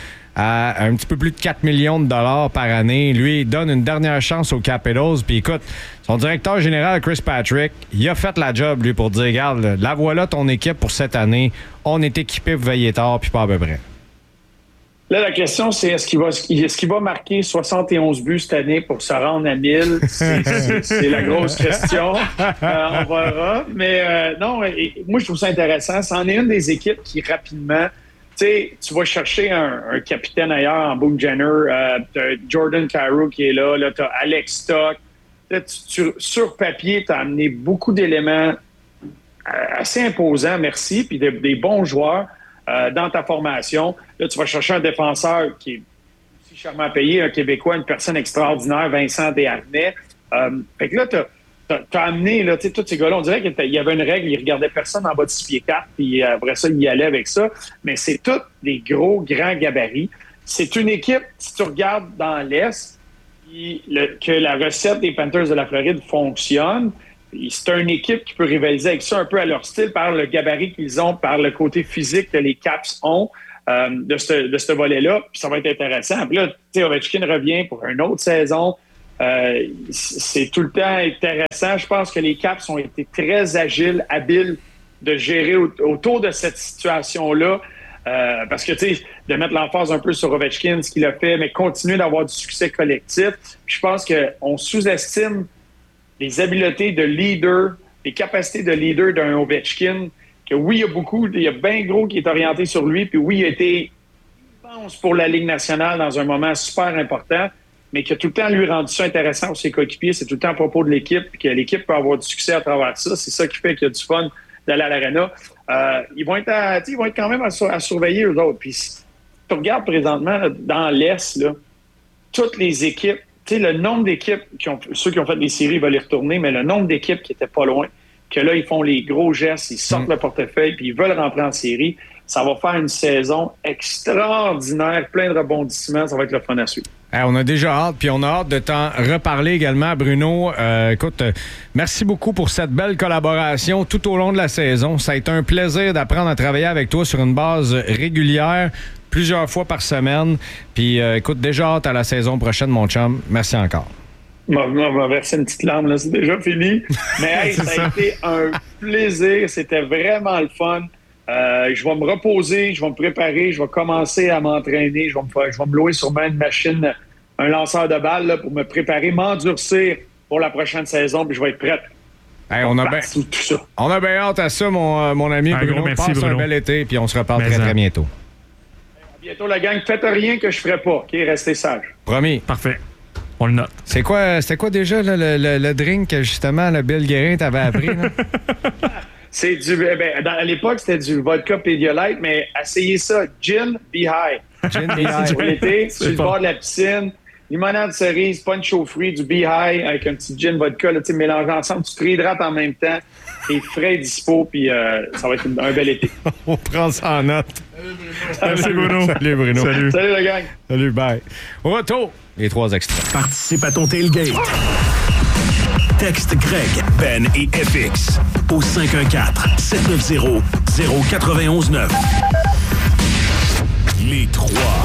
à un petit peu plus de quatre millions de dollars par année. Lui, il donne une dernière chance aux Capitals. Puis écoute, son directeur général, Chris Patrick, il a fait la job, lui, pour dire, regarde, la voilà ton équipe pour cette année. On est équipé pour veiller tard, puis pas à peu près. Là, la question, c'est est-ce qu'il va, est-ce qu'il va marquer soixante et onze buts cette année pour se rendre à mille? C'est, c'est, c'est la grosse question. Euh, on verra. Mais euh, non, et, moi, je trouve ça intéressant. C'en est une des équipes qui, rapidement... Tu sais, tu vas chercher un, un capitaine ailleurs en Boone Jenner, euh, t'as Jordan Kyrou qui est là, là t'as Alex Stock. Là, tu, tu, sur papier, tu as amené beaucoup d'éléments assez imposants, merci, puis des, des bons joueurs euh, dans ta formation. Là, tu vas chercher un défenseur qui est aussi chèrement payé, un Québécois, une personne extraordinaire, Vincent Desharnais. Euh, fait que là, tu as T'as, t'as amené, là, tu sais, tous ces gars-là, on dirait qu'il y avait une règle, ils regardaient personne en bas de six pieds quatre, puis après ça, ils y allaient avec ça. Mais c'est tous des gros, grands gabarits. C'est une équipe, si tu regardes dans l'Est, qui, le, que la recette des Panthers de la Floride fonctionne, c'est une équipe qui peut rivaliser avec ça un peu à leur style, par le gabarit qu'ils ont, par le côté physique que les Caps ont euh, de ce de ce volet-là. Puis ça va être intéressant. Puis là, tu sais, Ovechkin revient pour une autre saison. Euh, c'est tout le temps intéressant. Je pense que les Caps ont été très agiles, habiles de gérer au- autour de cette situation-là. Euh, parce que, tu sais, de mettre l'emphase un peu sur Ovechkin, ce qu'il a fait, mais continuer d'avoir du succès collectif. Puis je pense qu'on sous-estime les habiletés de leader, les capacités de leader d'un Ovechkin, que oui, il y a beaucoup, il y a bien gros qui est orienté sur lui, puis oui, il a été immense pour la Ligue nationale dans un moment super important, mais qui a tout le temps lui rendu ça intéressant pour ses coéquipiers. C'est tout le temps à propos de l'équipe, puis que l'équipe peut avoir du succès à travers ça. C'est ça qui fait qu'il y a du fun d'aller à l'aréna. Euh, ils vont être à, ils vont être quand même à, sur- à surveiller eux autres. Puis si tu regardes présentement là, dans l'Est, là, toutes les équipes, tu sais, le nombre d'équipes, qui ont, ceux qui ont fait des séries veulent y retourner, mais le nombre d'équipes qui étaient pas loin, que là, ils font les gros gestes, ils sortent Mm. le portefeuille, puis ils veulent rentrer en série, ça va faire une saison extraordinaire, plein de rebondissements, ça va être le fun à suivre. Hey, on a déjà hâte, puis on a hâte de t'en reparler également, Bruno. Euh, écoute, euh, merci beaucoup pour cette belle collaboration tout au long de la saison. Ça a été un plaisir d'apprendre à travailler avec toi sur une base régulière, plusieurs fois par semaine. Puis euh, écoute, déjà hâte à la saison prochaine, mon chum. Merci encore. On va, on va verser une petite larme, là, c'est déjà fini. Mais hey, C'est ça, ça. a été un plaisir, c'était vraiment le fun. Euh, je vais me reposer, je vais me préparer, je vais commencer à m'entraîner, je vais me, faire- je vais me louer sûrement une machine, un lanceur de balles là, pour me préparer, m'endurcir pour la prochaine saison, puis je vais être prête. Hey, on a bien Partout, tout ça. on a bien hâte à ça, mon, euh, mon ami Un Bruno. gros merci, Passe un Bruno. bel été, puis on se reparle Mais très, en. très bientôt. À bientôt, la gang. Faites rien que je ferai pas. OK, restez sages. Promis. Parfait. On le note. C'est quoi, c'était quoi déjà là, le, le- le drink que justement le Bill Guérin t'avait appris? Là? C'est du. eh ben, dans- à l'époque, c'était du vodka Pedialyte, mais essayez ça. Gin, be high. Gin Be Et High. si pour l'été, C'est sur le bon. bord de la piscine, limonade cerise, punch au fruit, du be high avec un petit gin vodka, là, tu sais, mélanger ensemble, tu te réhydrates en même temps, t'es frais et dispo, puis euh, ça va être une- un bel été. On prend ça en note. Merci, Bruno. Salut, Bruno. Salut. Salut la gang! Salut, bye. Au retour, les trois extraits. Participe à ton tailgate. Texte Greg, Ben et F X au cinq un quatre, sept neuf zéro, zéro neuf un neuf. Les trois.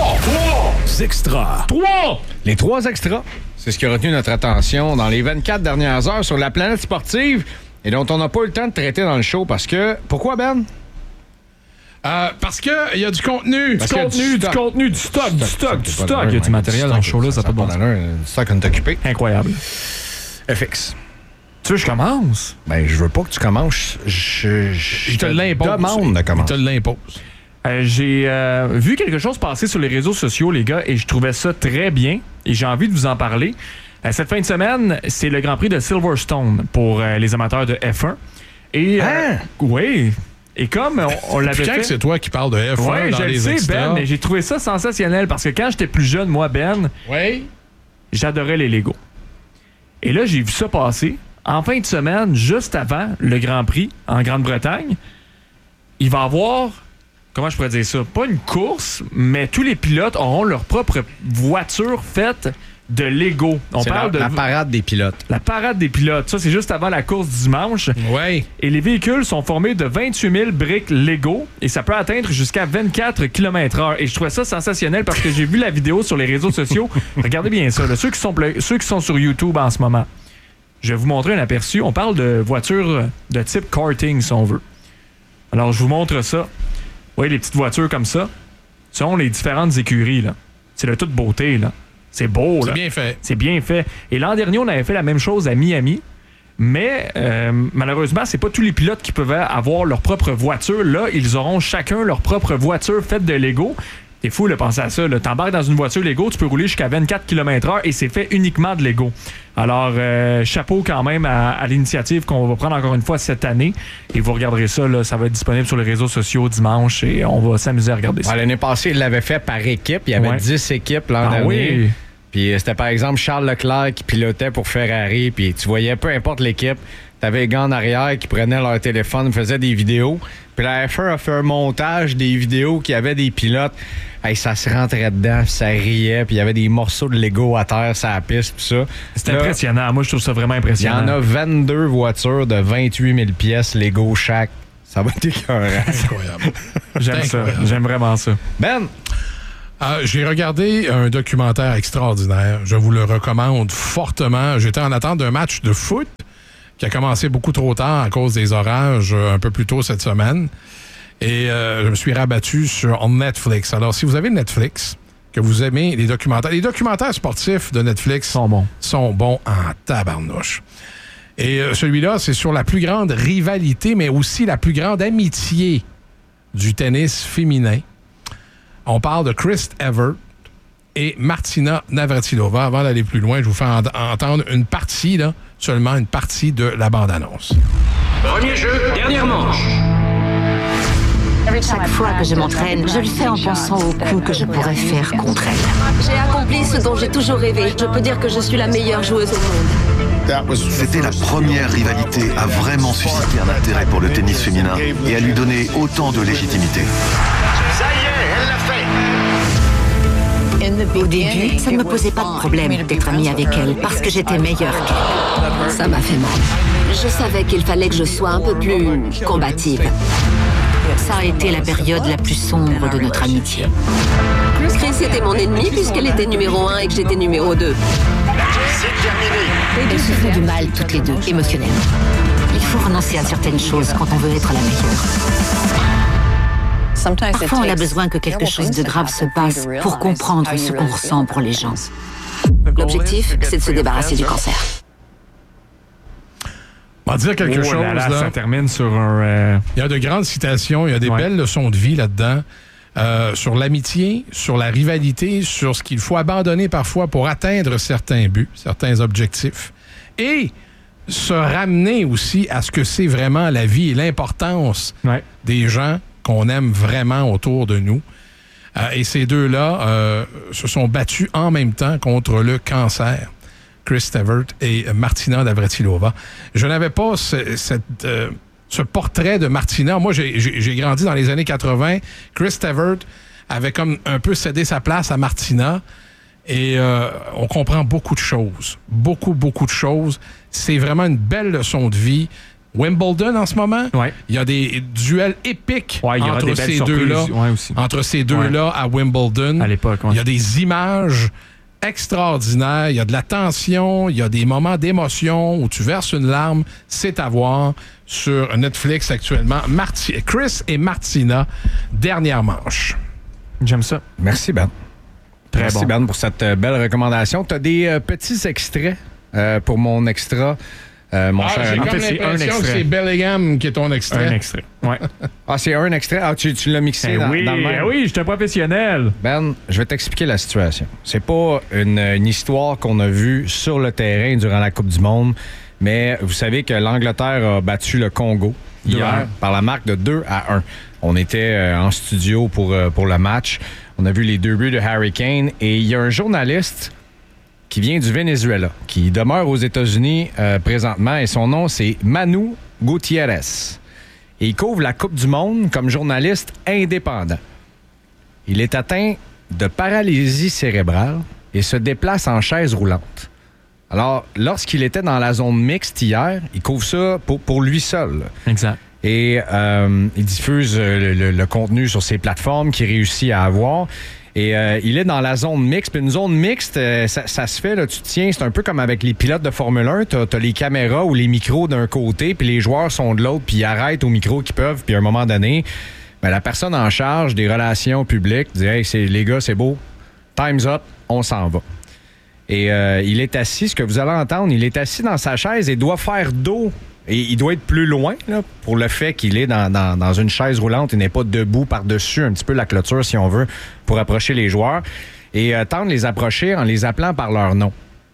Extra. Trois! Les trois extras. C'est ce qui a retenu notre attention dans les vingt-quatre dernières heures sur la planète sportive et dont on n'a pas eu le temps de traiter dans le show parce que... Pourquoi, Ben? Euh, parce qu'il y a du contenu. Parce du qu'il y a contenu, du du stock. contenu, du stock, du stock, du C'est pas stock. d'allure, Il y a du ouais, matériel dans le show-là, ça a pas de bon sens. d'allure. Du stock qu'on est occupé. Incroyable. F X. Tu veux que je commence? Ben, je veux pas que tu commences. Je, je, Il te l'impose. demande de Il commencer. te l'impose. Euh, j'ai euh, vu quelque chose passer sur les réseaux sociaux, les gars, et je trouvais ça très bien. Et j'ai envie de vous en parler. Euh, cette fin de semaine, c'est le Grand Prix de Silverstone pour euh, les amateurs de F un. Et, euh, Hein? oui. Et comme on, on l'avait Puis quand fait... que c'est toi qui parles de F un Ouais, dans je le les sais, extras? Ben, mais j'ai trouvé ça sensationnel parce que quand j'étais plus jeune, moi, Ben, Oui. j'adorais les Legos. Et là, j'ai vu ça passer. En fin de semaine, juste avant le Grand Prix en Grande-Bretagne, il va y avoir, comment je pourrais dire ça, pas une course, mais tous les pilotes auront leur propre voiture faite de Lego. On C'est parle la, de la parade des pilotes. la parade des pilotes. Ça, c'est juste avant la course du dimanche. Oui. Et les véhicules sont formés de vingt-huit mille briques Lego et ça peut atteindre jusqu'à vingt-quatre kilomètres heure. Et je trouvais ça sensationnel parce que j'ai vu la vidéo sur les réseaux sociaux. Regardez bien ça, là. Ceux, qui sont, ple- ceux qui sont sur YouTube en ce moment. Je vais vous montrer un aperçu. On parle de voitures de type karting, si on veut. Alors, je vous montre ça. Vous voyez les petites voitures comme ça? Ce sont les différentes écuries, là. C'est de toute beauté, là. C'est beau, là. C'est bien fait. C'est bien fait. Et l'an dernier, on avait fait la même chose à Miami. Mais euh, malheureusement, c'est pas tous les pilotes qui peuvent avoir leur propre voiture. Là, ils auront chacun leur propre voiture faite de Lego. T'es fou de penser à ça. Là. T'embarques dans une voiture Lego, tu peux rouler jusqu'à vingt-quatre kilomètres heure et c'est fait uniquement de Lego. Alors, euh, chapeau quand même à, à l'initiative qu'on va prendre encore une fois cette année. Et vous regarderez ça, là, ça va être disponible sur les réseaux sociaux dimanche et on va s'amuser à regarder ça. Ouais, l'année passée, il l'avait fait par équipe. Il y avait Ouais. dix équipes l'an Ah dernier. oui. Puis euh, c'était par exemple Charles Leclerc qui pilotait pour Ferrari. Puis tu voyais, peu importe l'équipe, T'avais les gars en arrière qui prenaient leur téléphone, faisaient des vidéos. Puis la F un a fait un montage des vidéos qui avaient des pilotes. Hey, ça se rentrait dedans, puis ça riait, puis il y avait des morceaux de Lego à terre, sur la piste, puis ça. C'est là, impressionnant. Moi, je trouve ça vraiment impressionnant. Il y en a vingt-deux voitures de vingt-huit mille pièces Lego chaque. Ça va être écœurant. Incroyable. J'aime ça. J'aime vraiment ça. Ben! Euh, j'ai regardé un documentaire extraordinaire. Je vous le recommande fortement. J'étais en attente d'un match de foot qui a commencé beaucoup trop tard à cause des orages euh, un peu plus tôt cette semaine. Et euh, je me suis rabattu sur Netflix. Alors, si vous avez Netflix, que vous aimez les documentaires, les documentaires sportifs de Netflix sont bons, sont bons en tabarnouche. Et euh, celui-là, c'est sur la plus grande rivalité, mais aussi la plus grande amitié du tennis féminin. On parle de Chris Evert et Martina Navratilova. Avant d'aller plus loin, je vous fais en- entendre une partie, là, seulement une partie de la bande-annonce. Premier jeu, dernière manche. Chaque fois que je m'entraîne, je le fais en pensant au coup que je pourrais faire contre elle. J'ai accompli ce dont j'ai toujours rêvé. Je peux dire que je suis la meilleure joueuse au monde. C'était la première rivalité à vraiment susciter un intérêt pour le tennis féminin et à lui donner autant de légitimité. Ça y est, elle l'a fait. Au début, ça ne me posait pas de problème d'être amie avec elle parce que j'étais meilleure qu'elle. Ça m'a fait mal. Je savais qu'il fallait que je sois un peu plus combative. Ça a été la période la plus sombre de notre amitié. Chris était mon ennemi puisqu'elle était numéro un et que j'étais numéro deux. C'est terminé. Elles se font du mal toutes les deux, émotionnellement. Il faut renoncer à certaines choses quand on veut être la meilleure. Parfois, on a besoin que quelque chose de grave se passe pour comprendre ce qu'on ressent pour les gens. L'objectif, c'est de se débarrasser du cancer. On va dire quelque Oh chose. là là, là. ça termine sur un... euh, Il y a de grandes citations, il y a des Ouais. belles leçons de vie là-dedans. Euh, sur l'amitié, sur la rivalité, sur ce qu'il faut abandonner parfois pour atteindre certains buts, certains objectifs. Et se ramener aussi à ce que c'est vraiment la vie et l'importance ouais. des gens qu'on aime vraiment autour de nous. Euh, et ces deux-là euh, se sont battus en même temps contre le cancer. Chris Evert et Martina Navratilova. Je n'avais pas ce, cette, euh, ce portrait de Martina. Moi, j'ai, j'ai, j'ai grandi dans les années quatre-vingt. Chris Evert avait comme un peu cédé sa place à Martina. Et euh, on comprend beaucoup de choses. Beaucoup, beaucoup de choses. C'est vraiment une belle leçon de vie. Wimbledon en ce moment, ouais. il y a des duels épiques ouais, il y aura entre, des belles ces surprises, deux-là, ouais, aussi. entre ces deux-là ouais. à Wimbledon. À l'époque, ouais. Il y a des images extraordinaires, il y a de la tension, il y a des moments d'émotion où tu verses une larme. C'est à voir sur Netflix actuellement. Marti- Chris et Martina, dernière manche. J'aime ça. Merci, Ben. Très Merci, bon. Ben, pour cette euh, belle recommandation. Tu as des euh, petits extraits euh, pour mon extra, euh, mon Ah, cher j'ai ami. comme fait, c'est un l'impression que extrait. c'est Bellingham qui est ton extrait. Un extrait. Ouais. Ah, c'est un extrait? Ah, tu, tu l'as mixé Eh dans, oui, dans le même? eh oui, je suis un professionnel. Ben, je vais t'expliquer la situation. C'est pas une, une histoire qu'on a vue sur le terrain durant la Coupe du Monde, mais vous savez que l'Angleterre a battu le Congo hier deux à un. par la marque de deux à un. On était euh, en studio pour, euh, pour le match. On a vu les deux buts de Harry Kane et il y a un journaliste qui vient du Venezuela, qui demeure aux États-Unis euh, présentement et son nom, c'est Manu Gutiérrez. Et il couvre la Coupe du Monde comme journaliste indépendant. Il est atteint de paralysie cérébrale et se déplace en chaise roulante. Alors, lorsqu'il était dans la zone mixte hier, il couvre ça pour, pour lui seul. Exact. Et euh, il diffuse le, le- le contenu sur ses plateformes qu'il réussit à avoir. Et euh, il est dans la zone mixte. Puis une zone mixte, euh, ça, ça se fait, là, tu te tiens, c'est un peu comme avec les pilotes de Formule un. T'as, t'as les caméras ou les micros d'un côté, puis les joueurs sont de l'autre, puis ils arrêtent au micro qu'ils peuvent. Puis à un moment donné, ben, la personne en charge des relations publiques dit « Hey, c'est, les gars, c'est beau. Time's up. On s'en va. » Et euh, il est assis, ce que vous allez entendre, il est assis dans sa chaise et doit faire dos. Et il doit être plus loin là, pour le fait qu'il est dans, dans, dans une chaise roulante et n'est pas debout par-dessus un petit peu la clôture, si on veut, pour approcher les joueurs. Et euh, tente de les approcher en les appelant par leur nom.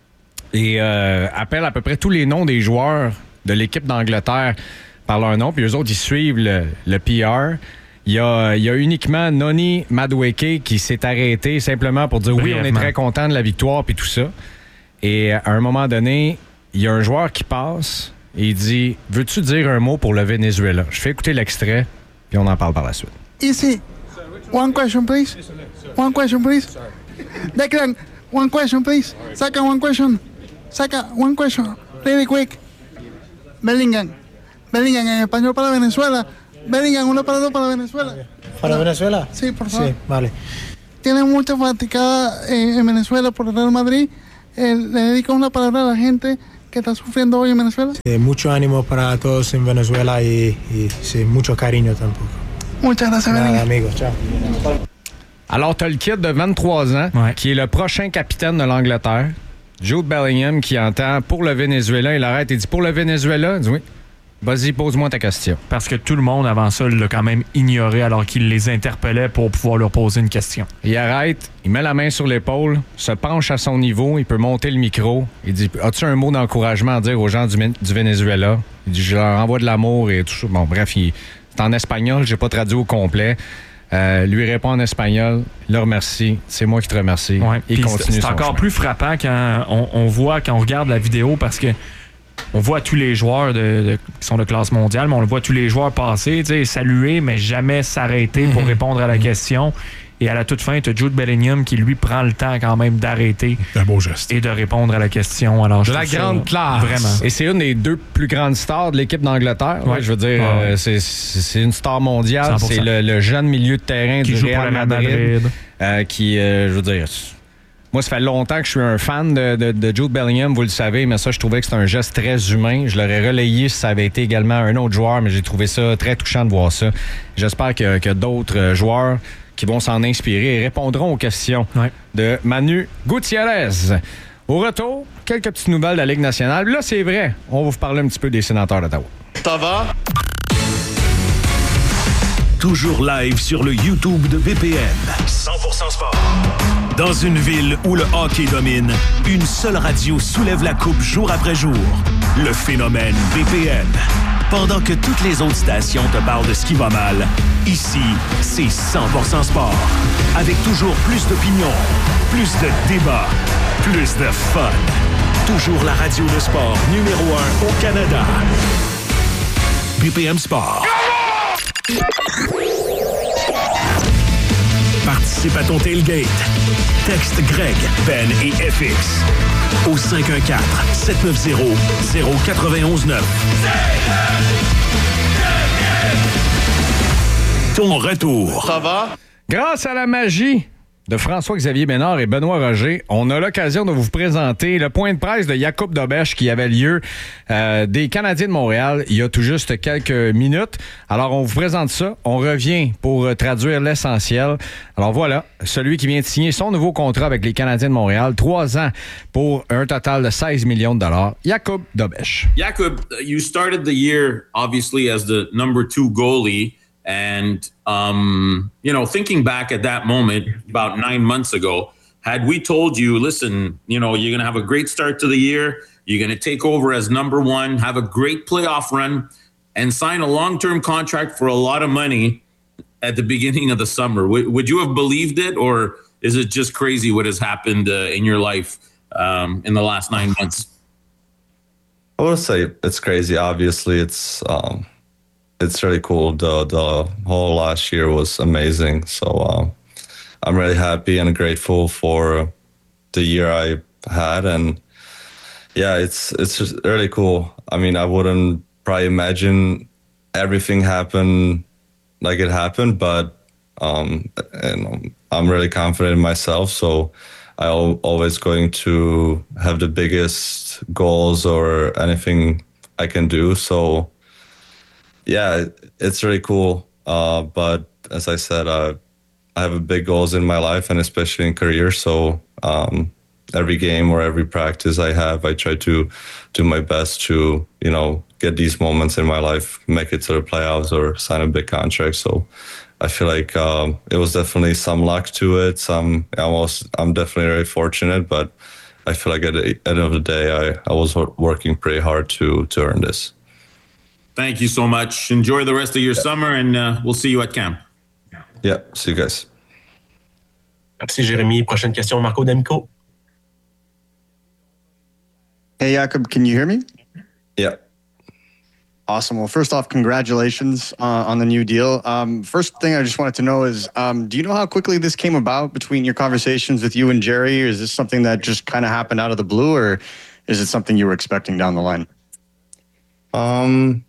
Et euh, appelle à peu près tous les noms des joueurs de l'équipe d'Angleterre par leur nom. Puis eux autres, ils suivent le, le P R. Il y, a, il y a uniquement Noni Madueke qui s'est arrêté simplement pour dire oui, on est Brièvement. très content de la victoire puis tout ça. Et à un moment donné, il y a un joueur qui passe et il dit « Veux-tu dire un mot pour le Venezuela? » Je fais écouter l'extrait, puis on en parle par la suite. Easy. One question, please. One question, please. Declan, one question, please. Saka, one question. Saka, one question. Really quick. Bellingham. Bellingham en español para Venezuela. Bellingham, una para dos para Venezuela. ¿Para Venezuela? Sí, por favor. Sí, vale. Tiene mucha fanaticada eh, en Venezuela por el Real Madrid. Eh, le dedico una palabra a la gente que está sufriendo hoy en Venezuela. Sí, mucho ánimo para todos en Venezuela y, y sí, mucho cariño tampoco. Muchas gracias, Nada, Bellingham. amigos. Ciao. Alors, tu as le kid de vingt-trois ans, ouais. qui est le prochain capitaine de l'Angleterre. Jude Bellingham qui entend pour le Venezuela. Il arrête et dit pour le Venezuela. Il dit oui. Vas-y, pose-moi ta question. Parce que tout le monde avant ça l'a quand même ignoré alors qu'il les interpellait pour pouvoir leur poser une question. Il arrête, il met la main sur l'épaule, se penche à son niveau, il peut monter le micro. Il dit as-tu un mot d'encouragement à dire aux gens du, du Venezuela? Il dit je leur envoie de l'amour et tout ça. Bon, bref, il, c'est en espagnol, j'ai pas traduit au complet. Euh, lui répond en espagnol, il le remercie, c'est moi qui te remercie. Ouais, il continue c'est son encore chemin. plus frappant quand on, on voit, quand on regarde la vidéo parce que on voit tous les joueurs de, de, qui sont de classe mondiale, mais on le voit tous les joueurs passer, saluer, mais jamais s'arrêter pour répondre à la question. Et à la toute fin, tu as Jude Bellingham qui, lui, prend le temps quand même d'arrêter un beau geste. Et de répondre à la question. Alors, de la grande classe. Vraiment. Et c'est une des deux plus grandes stars de l'équipe d'Angleterre. Ouais. Ouais, je veux dire, ouais. euh, c'est, c'est une star mondiale. cent pour cent. C'est le, le jeune milieu de terrain qui du Real Madrid. Madrid. Euh, qui, euh, je veux dire... Moi, ça fait longtemps que je suis un fan de, de, de Jude Bellingham, vous le savez, mais ça, je trouvais que c'était un geste très humain. Je l'aurais relayé si ça avait été également un autre joueur, mais j'ai trouvé ça très touchant de voir ça. J'espère que, que d'autres joueurs qui vont s'en inspirer et répondront aux questions ouais. de Manu Gutiérrez. Au retour, quelques petites nouvelles de la Ligue nationale. Là, c'est vrai, on va vous parler un petit peu des Sénateurs d'Ottawa. Ça va? Toujours live sur le YouTube de V P N. cent pour cent sport. Dans une ville où le hockey domine, une seule radio soulève la coupe jour après jour. Le phénomène V P N. Pendant que toutes les autres stations te parlent de ce qui va mal, ici, c'est cent pour cent sport. Avec toujours plus d'opinions, plus de débats, plus de fun. Toujours la radio de sport numéro un au Canada. B P M Sport. Participe à ton tailgate. Texte Greg, Ben et F X au cinq un quatre, sept neuf zéro, zéro neuf un neuf. Ton retour. Ça va? Grâce à la magie de François-Xavier Bénard et Benoît Roger, on a l'occasion de vous présenter le point de presse de Jakub Dobeš qui avait lieu euh, des Canadiens de Montréal il y a tout juste quelques minutes. Alors, on vous présente ça. On revient pour traduire l'essentiel. Alors voilà, celui qui vient de signer son nouveau contrat avec les Canadiens de Montréal, trois ans pour un total de seize millions de dollars. Jakub Dobeš. Jakub, you started the year obviously as the number two goalie. And, um, you know, thinking back at that moment about nine months ago, had we told you, listen, you know, you're going to have a great start to the year, you're going to take over as number one, have a great playoff run, and sign a long-term contract for a lot of money at the beginning of the summer, would, would you have believed it, or is it just crazy what has happened uh, in your life um, in the last nine months? I would say it's crazy. Obviously, it's... Um... It's really cool. The the whole last year was amazing. So um, I'm really happy and grateful for the year I had. And yeah, it's it's just really cool. I mean, I wouldn't probably imagine everything happen like it happened, but um, and I'm really confident in myself. So I'm always going to have the biggest goals or anything I can do. So. Yeah, it's really cool. Uh, but as I said, uh, I have big goals in my life and especially in career. So um, every game or every practice I have, I try to do my best to, you know, get these moments in my life, make it to the playoffs or sign a big contract. So I feel like um, it was definitely some luck to it. Some almost, I'm definitely very fortunate, but I feel like at the end of the day, I, I was working pretty hard to to earn this. Thank you so much. Enjoy the rest of your yeah. summer, and uh, we'll see you at camp. Yeah, see you guys. Merci, Jérémy. Prochaine question, Marco D'Amico. Hey, Jakub, can you hear me? Yeah. Awesome. Well, first off, congratulations uh, on the new deal. Um, first thing I just wanted to know is, um, do you know how quickly this came about between your conversations with you and Jerry? Or is this something that just kind of happened out of the blue, or is it something you were expecting down the line? Um,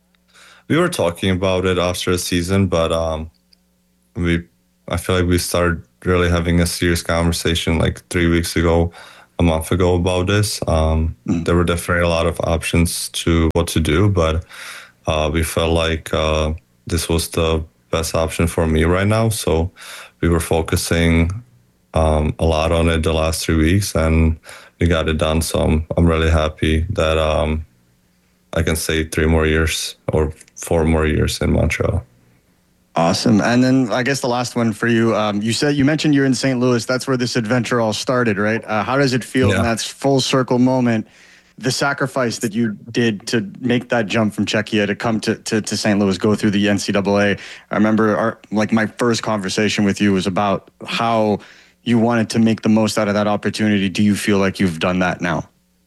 we were talking about it after the season, but um, we, I feel like we started really having a serious conversation like three weeks ago, a month ago about this. Um, mm. There were definitely a lot of options to what to do, but uh, we felt like uh, this was the best option for me right now. So we were focusing um, a lot on it the last three weeks, and we got it done. So I'm, I'm really happy that um, I can stay three more years or four more years in Montreal. Awesome. And then I guess the last one for you, um, you said, you mentioned you're in Saint Louis. That's where this adventure all started, right? Uh, how does it feel yeah. in that full circle moment, the sacrifice that you did to make that jump from Czechia to come to, to, to Saint Louis, go through the N C double A? I remember our, like my first conversation with you was about how you wanted to make the most out of that opportunity. Do you feel like you've done that now?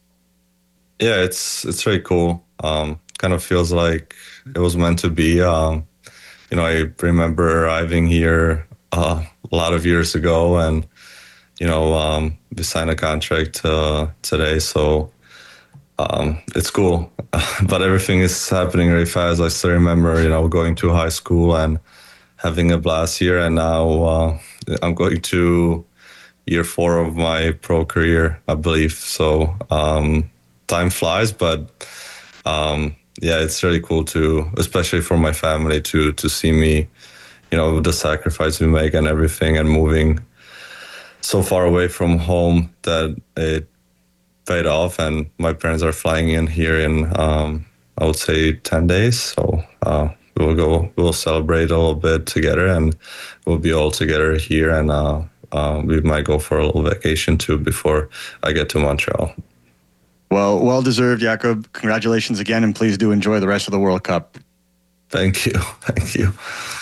Yeah, it's, it's very cool. Um, kind of feels like it was meant to be. Um, You know, I remember arriving here uh, a lot of years ago, and, you know, um, we signed a contract uh, today, so um, it's cool. But everything is happening very fast. I still remember, you know, going to high school and having a blast here, and now uh, I'm going to year four of my pro career, I believe. So um, time flies, but... Um, yeah, it's really cool to, especially for my family, to to see me, you know, the sacrifice we make and everything, and moving so far away from home that it paid off. And my parents are flying in here in, um, I would say, ten days. So uh, we'll go, we'll celebrate a little bit together, and we'll be all together here. And uh, uh, we might go for a little vacation too before I get to Montreal. Well, well-deserved, Jakub. Congratulations again, and please do enjoy the rest of the World Cup. Thank you. Thank you.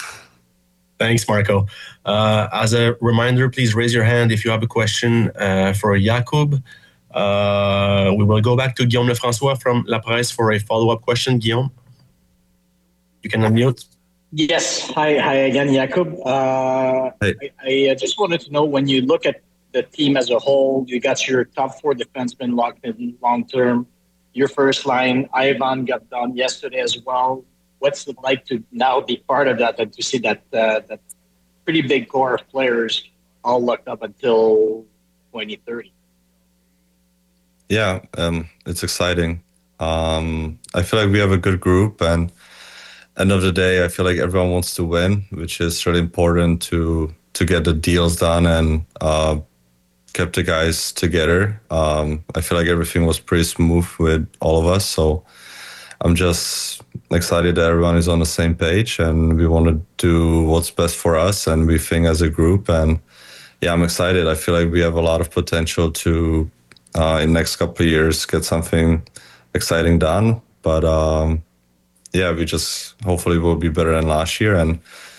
Thanks, Marco. Uh, as a reminder, please raise your hand if you have a question uh, for Jakub. Uh, we will go back to Guillaume Lefrançois from La Presse for a follow-up question. Guillaume, you can unmute. Yes. Hi, hi again, Jakub. Uh, hey. I, I just wanted to know, when you look at the team as a whole, you got your top four defensemen locked in long term. Your first line, Ivan, got done yesterday as well. What's it like to now be part of that and to see that uh, that pretty big core of players all locked up until twenty thirty? Yeah, um, it's exciting. Um, I feel like we have a good group, and end of the day, I feel like everyone wants to win, which is really important to to get the deals done and uh, kept the guys together. Um, I feel like everything was pretty smooth with all of us. So I'm just excited that everyone is on the same page, and we want to do what's best for us, and we think as a group. And yeah, I'm excited. I feel like we have a lot of potential to, uh, in the next couple of years, get something exciting done. But um, yeah, we just hopefully will be better than last year. And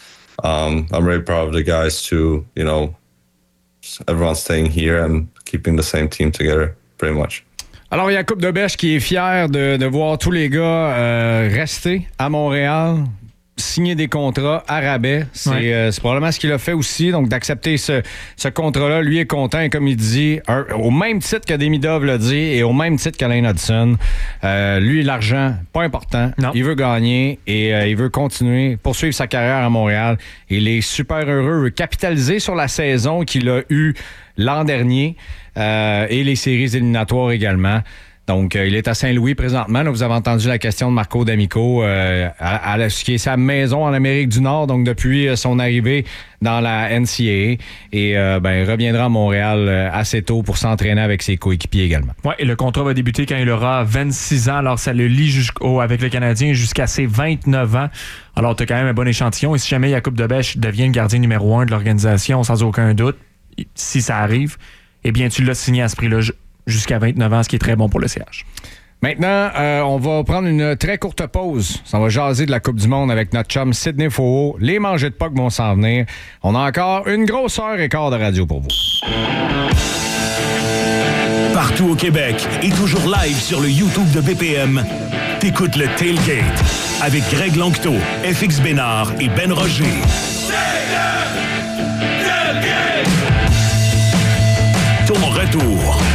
um, I'm really proud of the guys to, you know, everyone's staying here and keeping the same team together, pretty much. Alors, Jakub Dobeš qui est fier de, de voir tous les gars euh, rester à Montréal, signer des contrats à rabais. C'est, ouais. euh, c'est probablement ce qu'il a fait aussi. Donc, d'accepter ce, ce contrat-là, lui est content. Et comme il dit, un, au même titre que Demidov l'a dit et au même titre qu'Alain Hudson, euh, lui, l'argent, pas important. Non. Il veut gagner et euh, il veut continuer, poursuivre sa carrière à Montréal. Il est super heureux, il veut capitaliser sur la saison qu'il a eue l'an dernier euh, et les séries éliminatoires également. Donc, euh, il est à Saint-Louis présentement. Là, vous avez entendu la question de Marco D'Amico, euh, à, à ce qui est sa maison en Amérique du Nord, donc depuis euh, son arrivée dans la N C A A. Et euh, ben, il reviendra à Montréal euh, assez tôt pour s'entraîner avec ses coéquipiers également. Oui, et le contrat va débuter quand il aura vingt-six ans. Alors, ça le lie jusqu'au, avec le Canadien jusqu'à ses vingt-neuf ans. Alors, tu as quand même un bon échantillon. Et si jamais Jakub Dobeš devient le gardien numéro un de l'organisation, sans aucun doute, si ça arrive, eh bien, tu l'as signé à ce prix-là jusqu'à vingt-neuf ans, ce qui est très bon pour le C H. Maintenant, euh, on va prendre une très courte pause. Ça va jaser de la Coupe du Monde avec notre chum Sidney Faux. Les mangées de puck vont s'en venir. On a encore une grosse heure et quart de radio pour vous. Partout au Québec et toujours live sur le YouTube de B P M. T'écoutes le Tailgate avec Greg Longto, F X Bénard et Ben Roger. Ton retour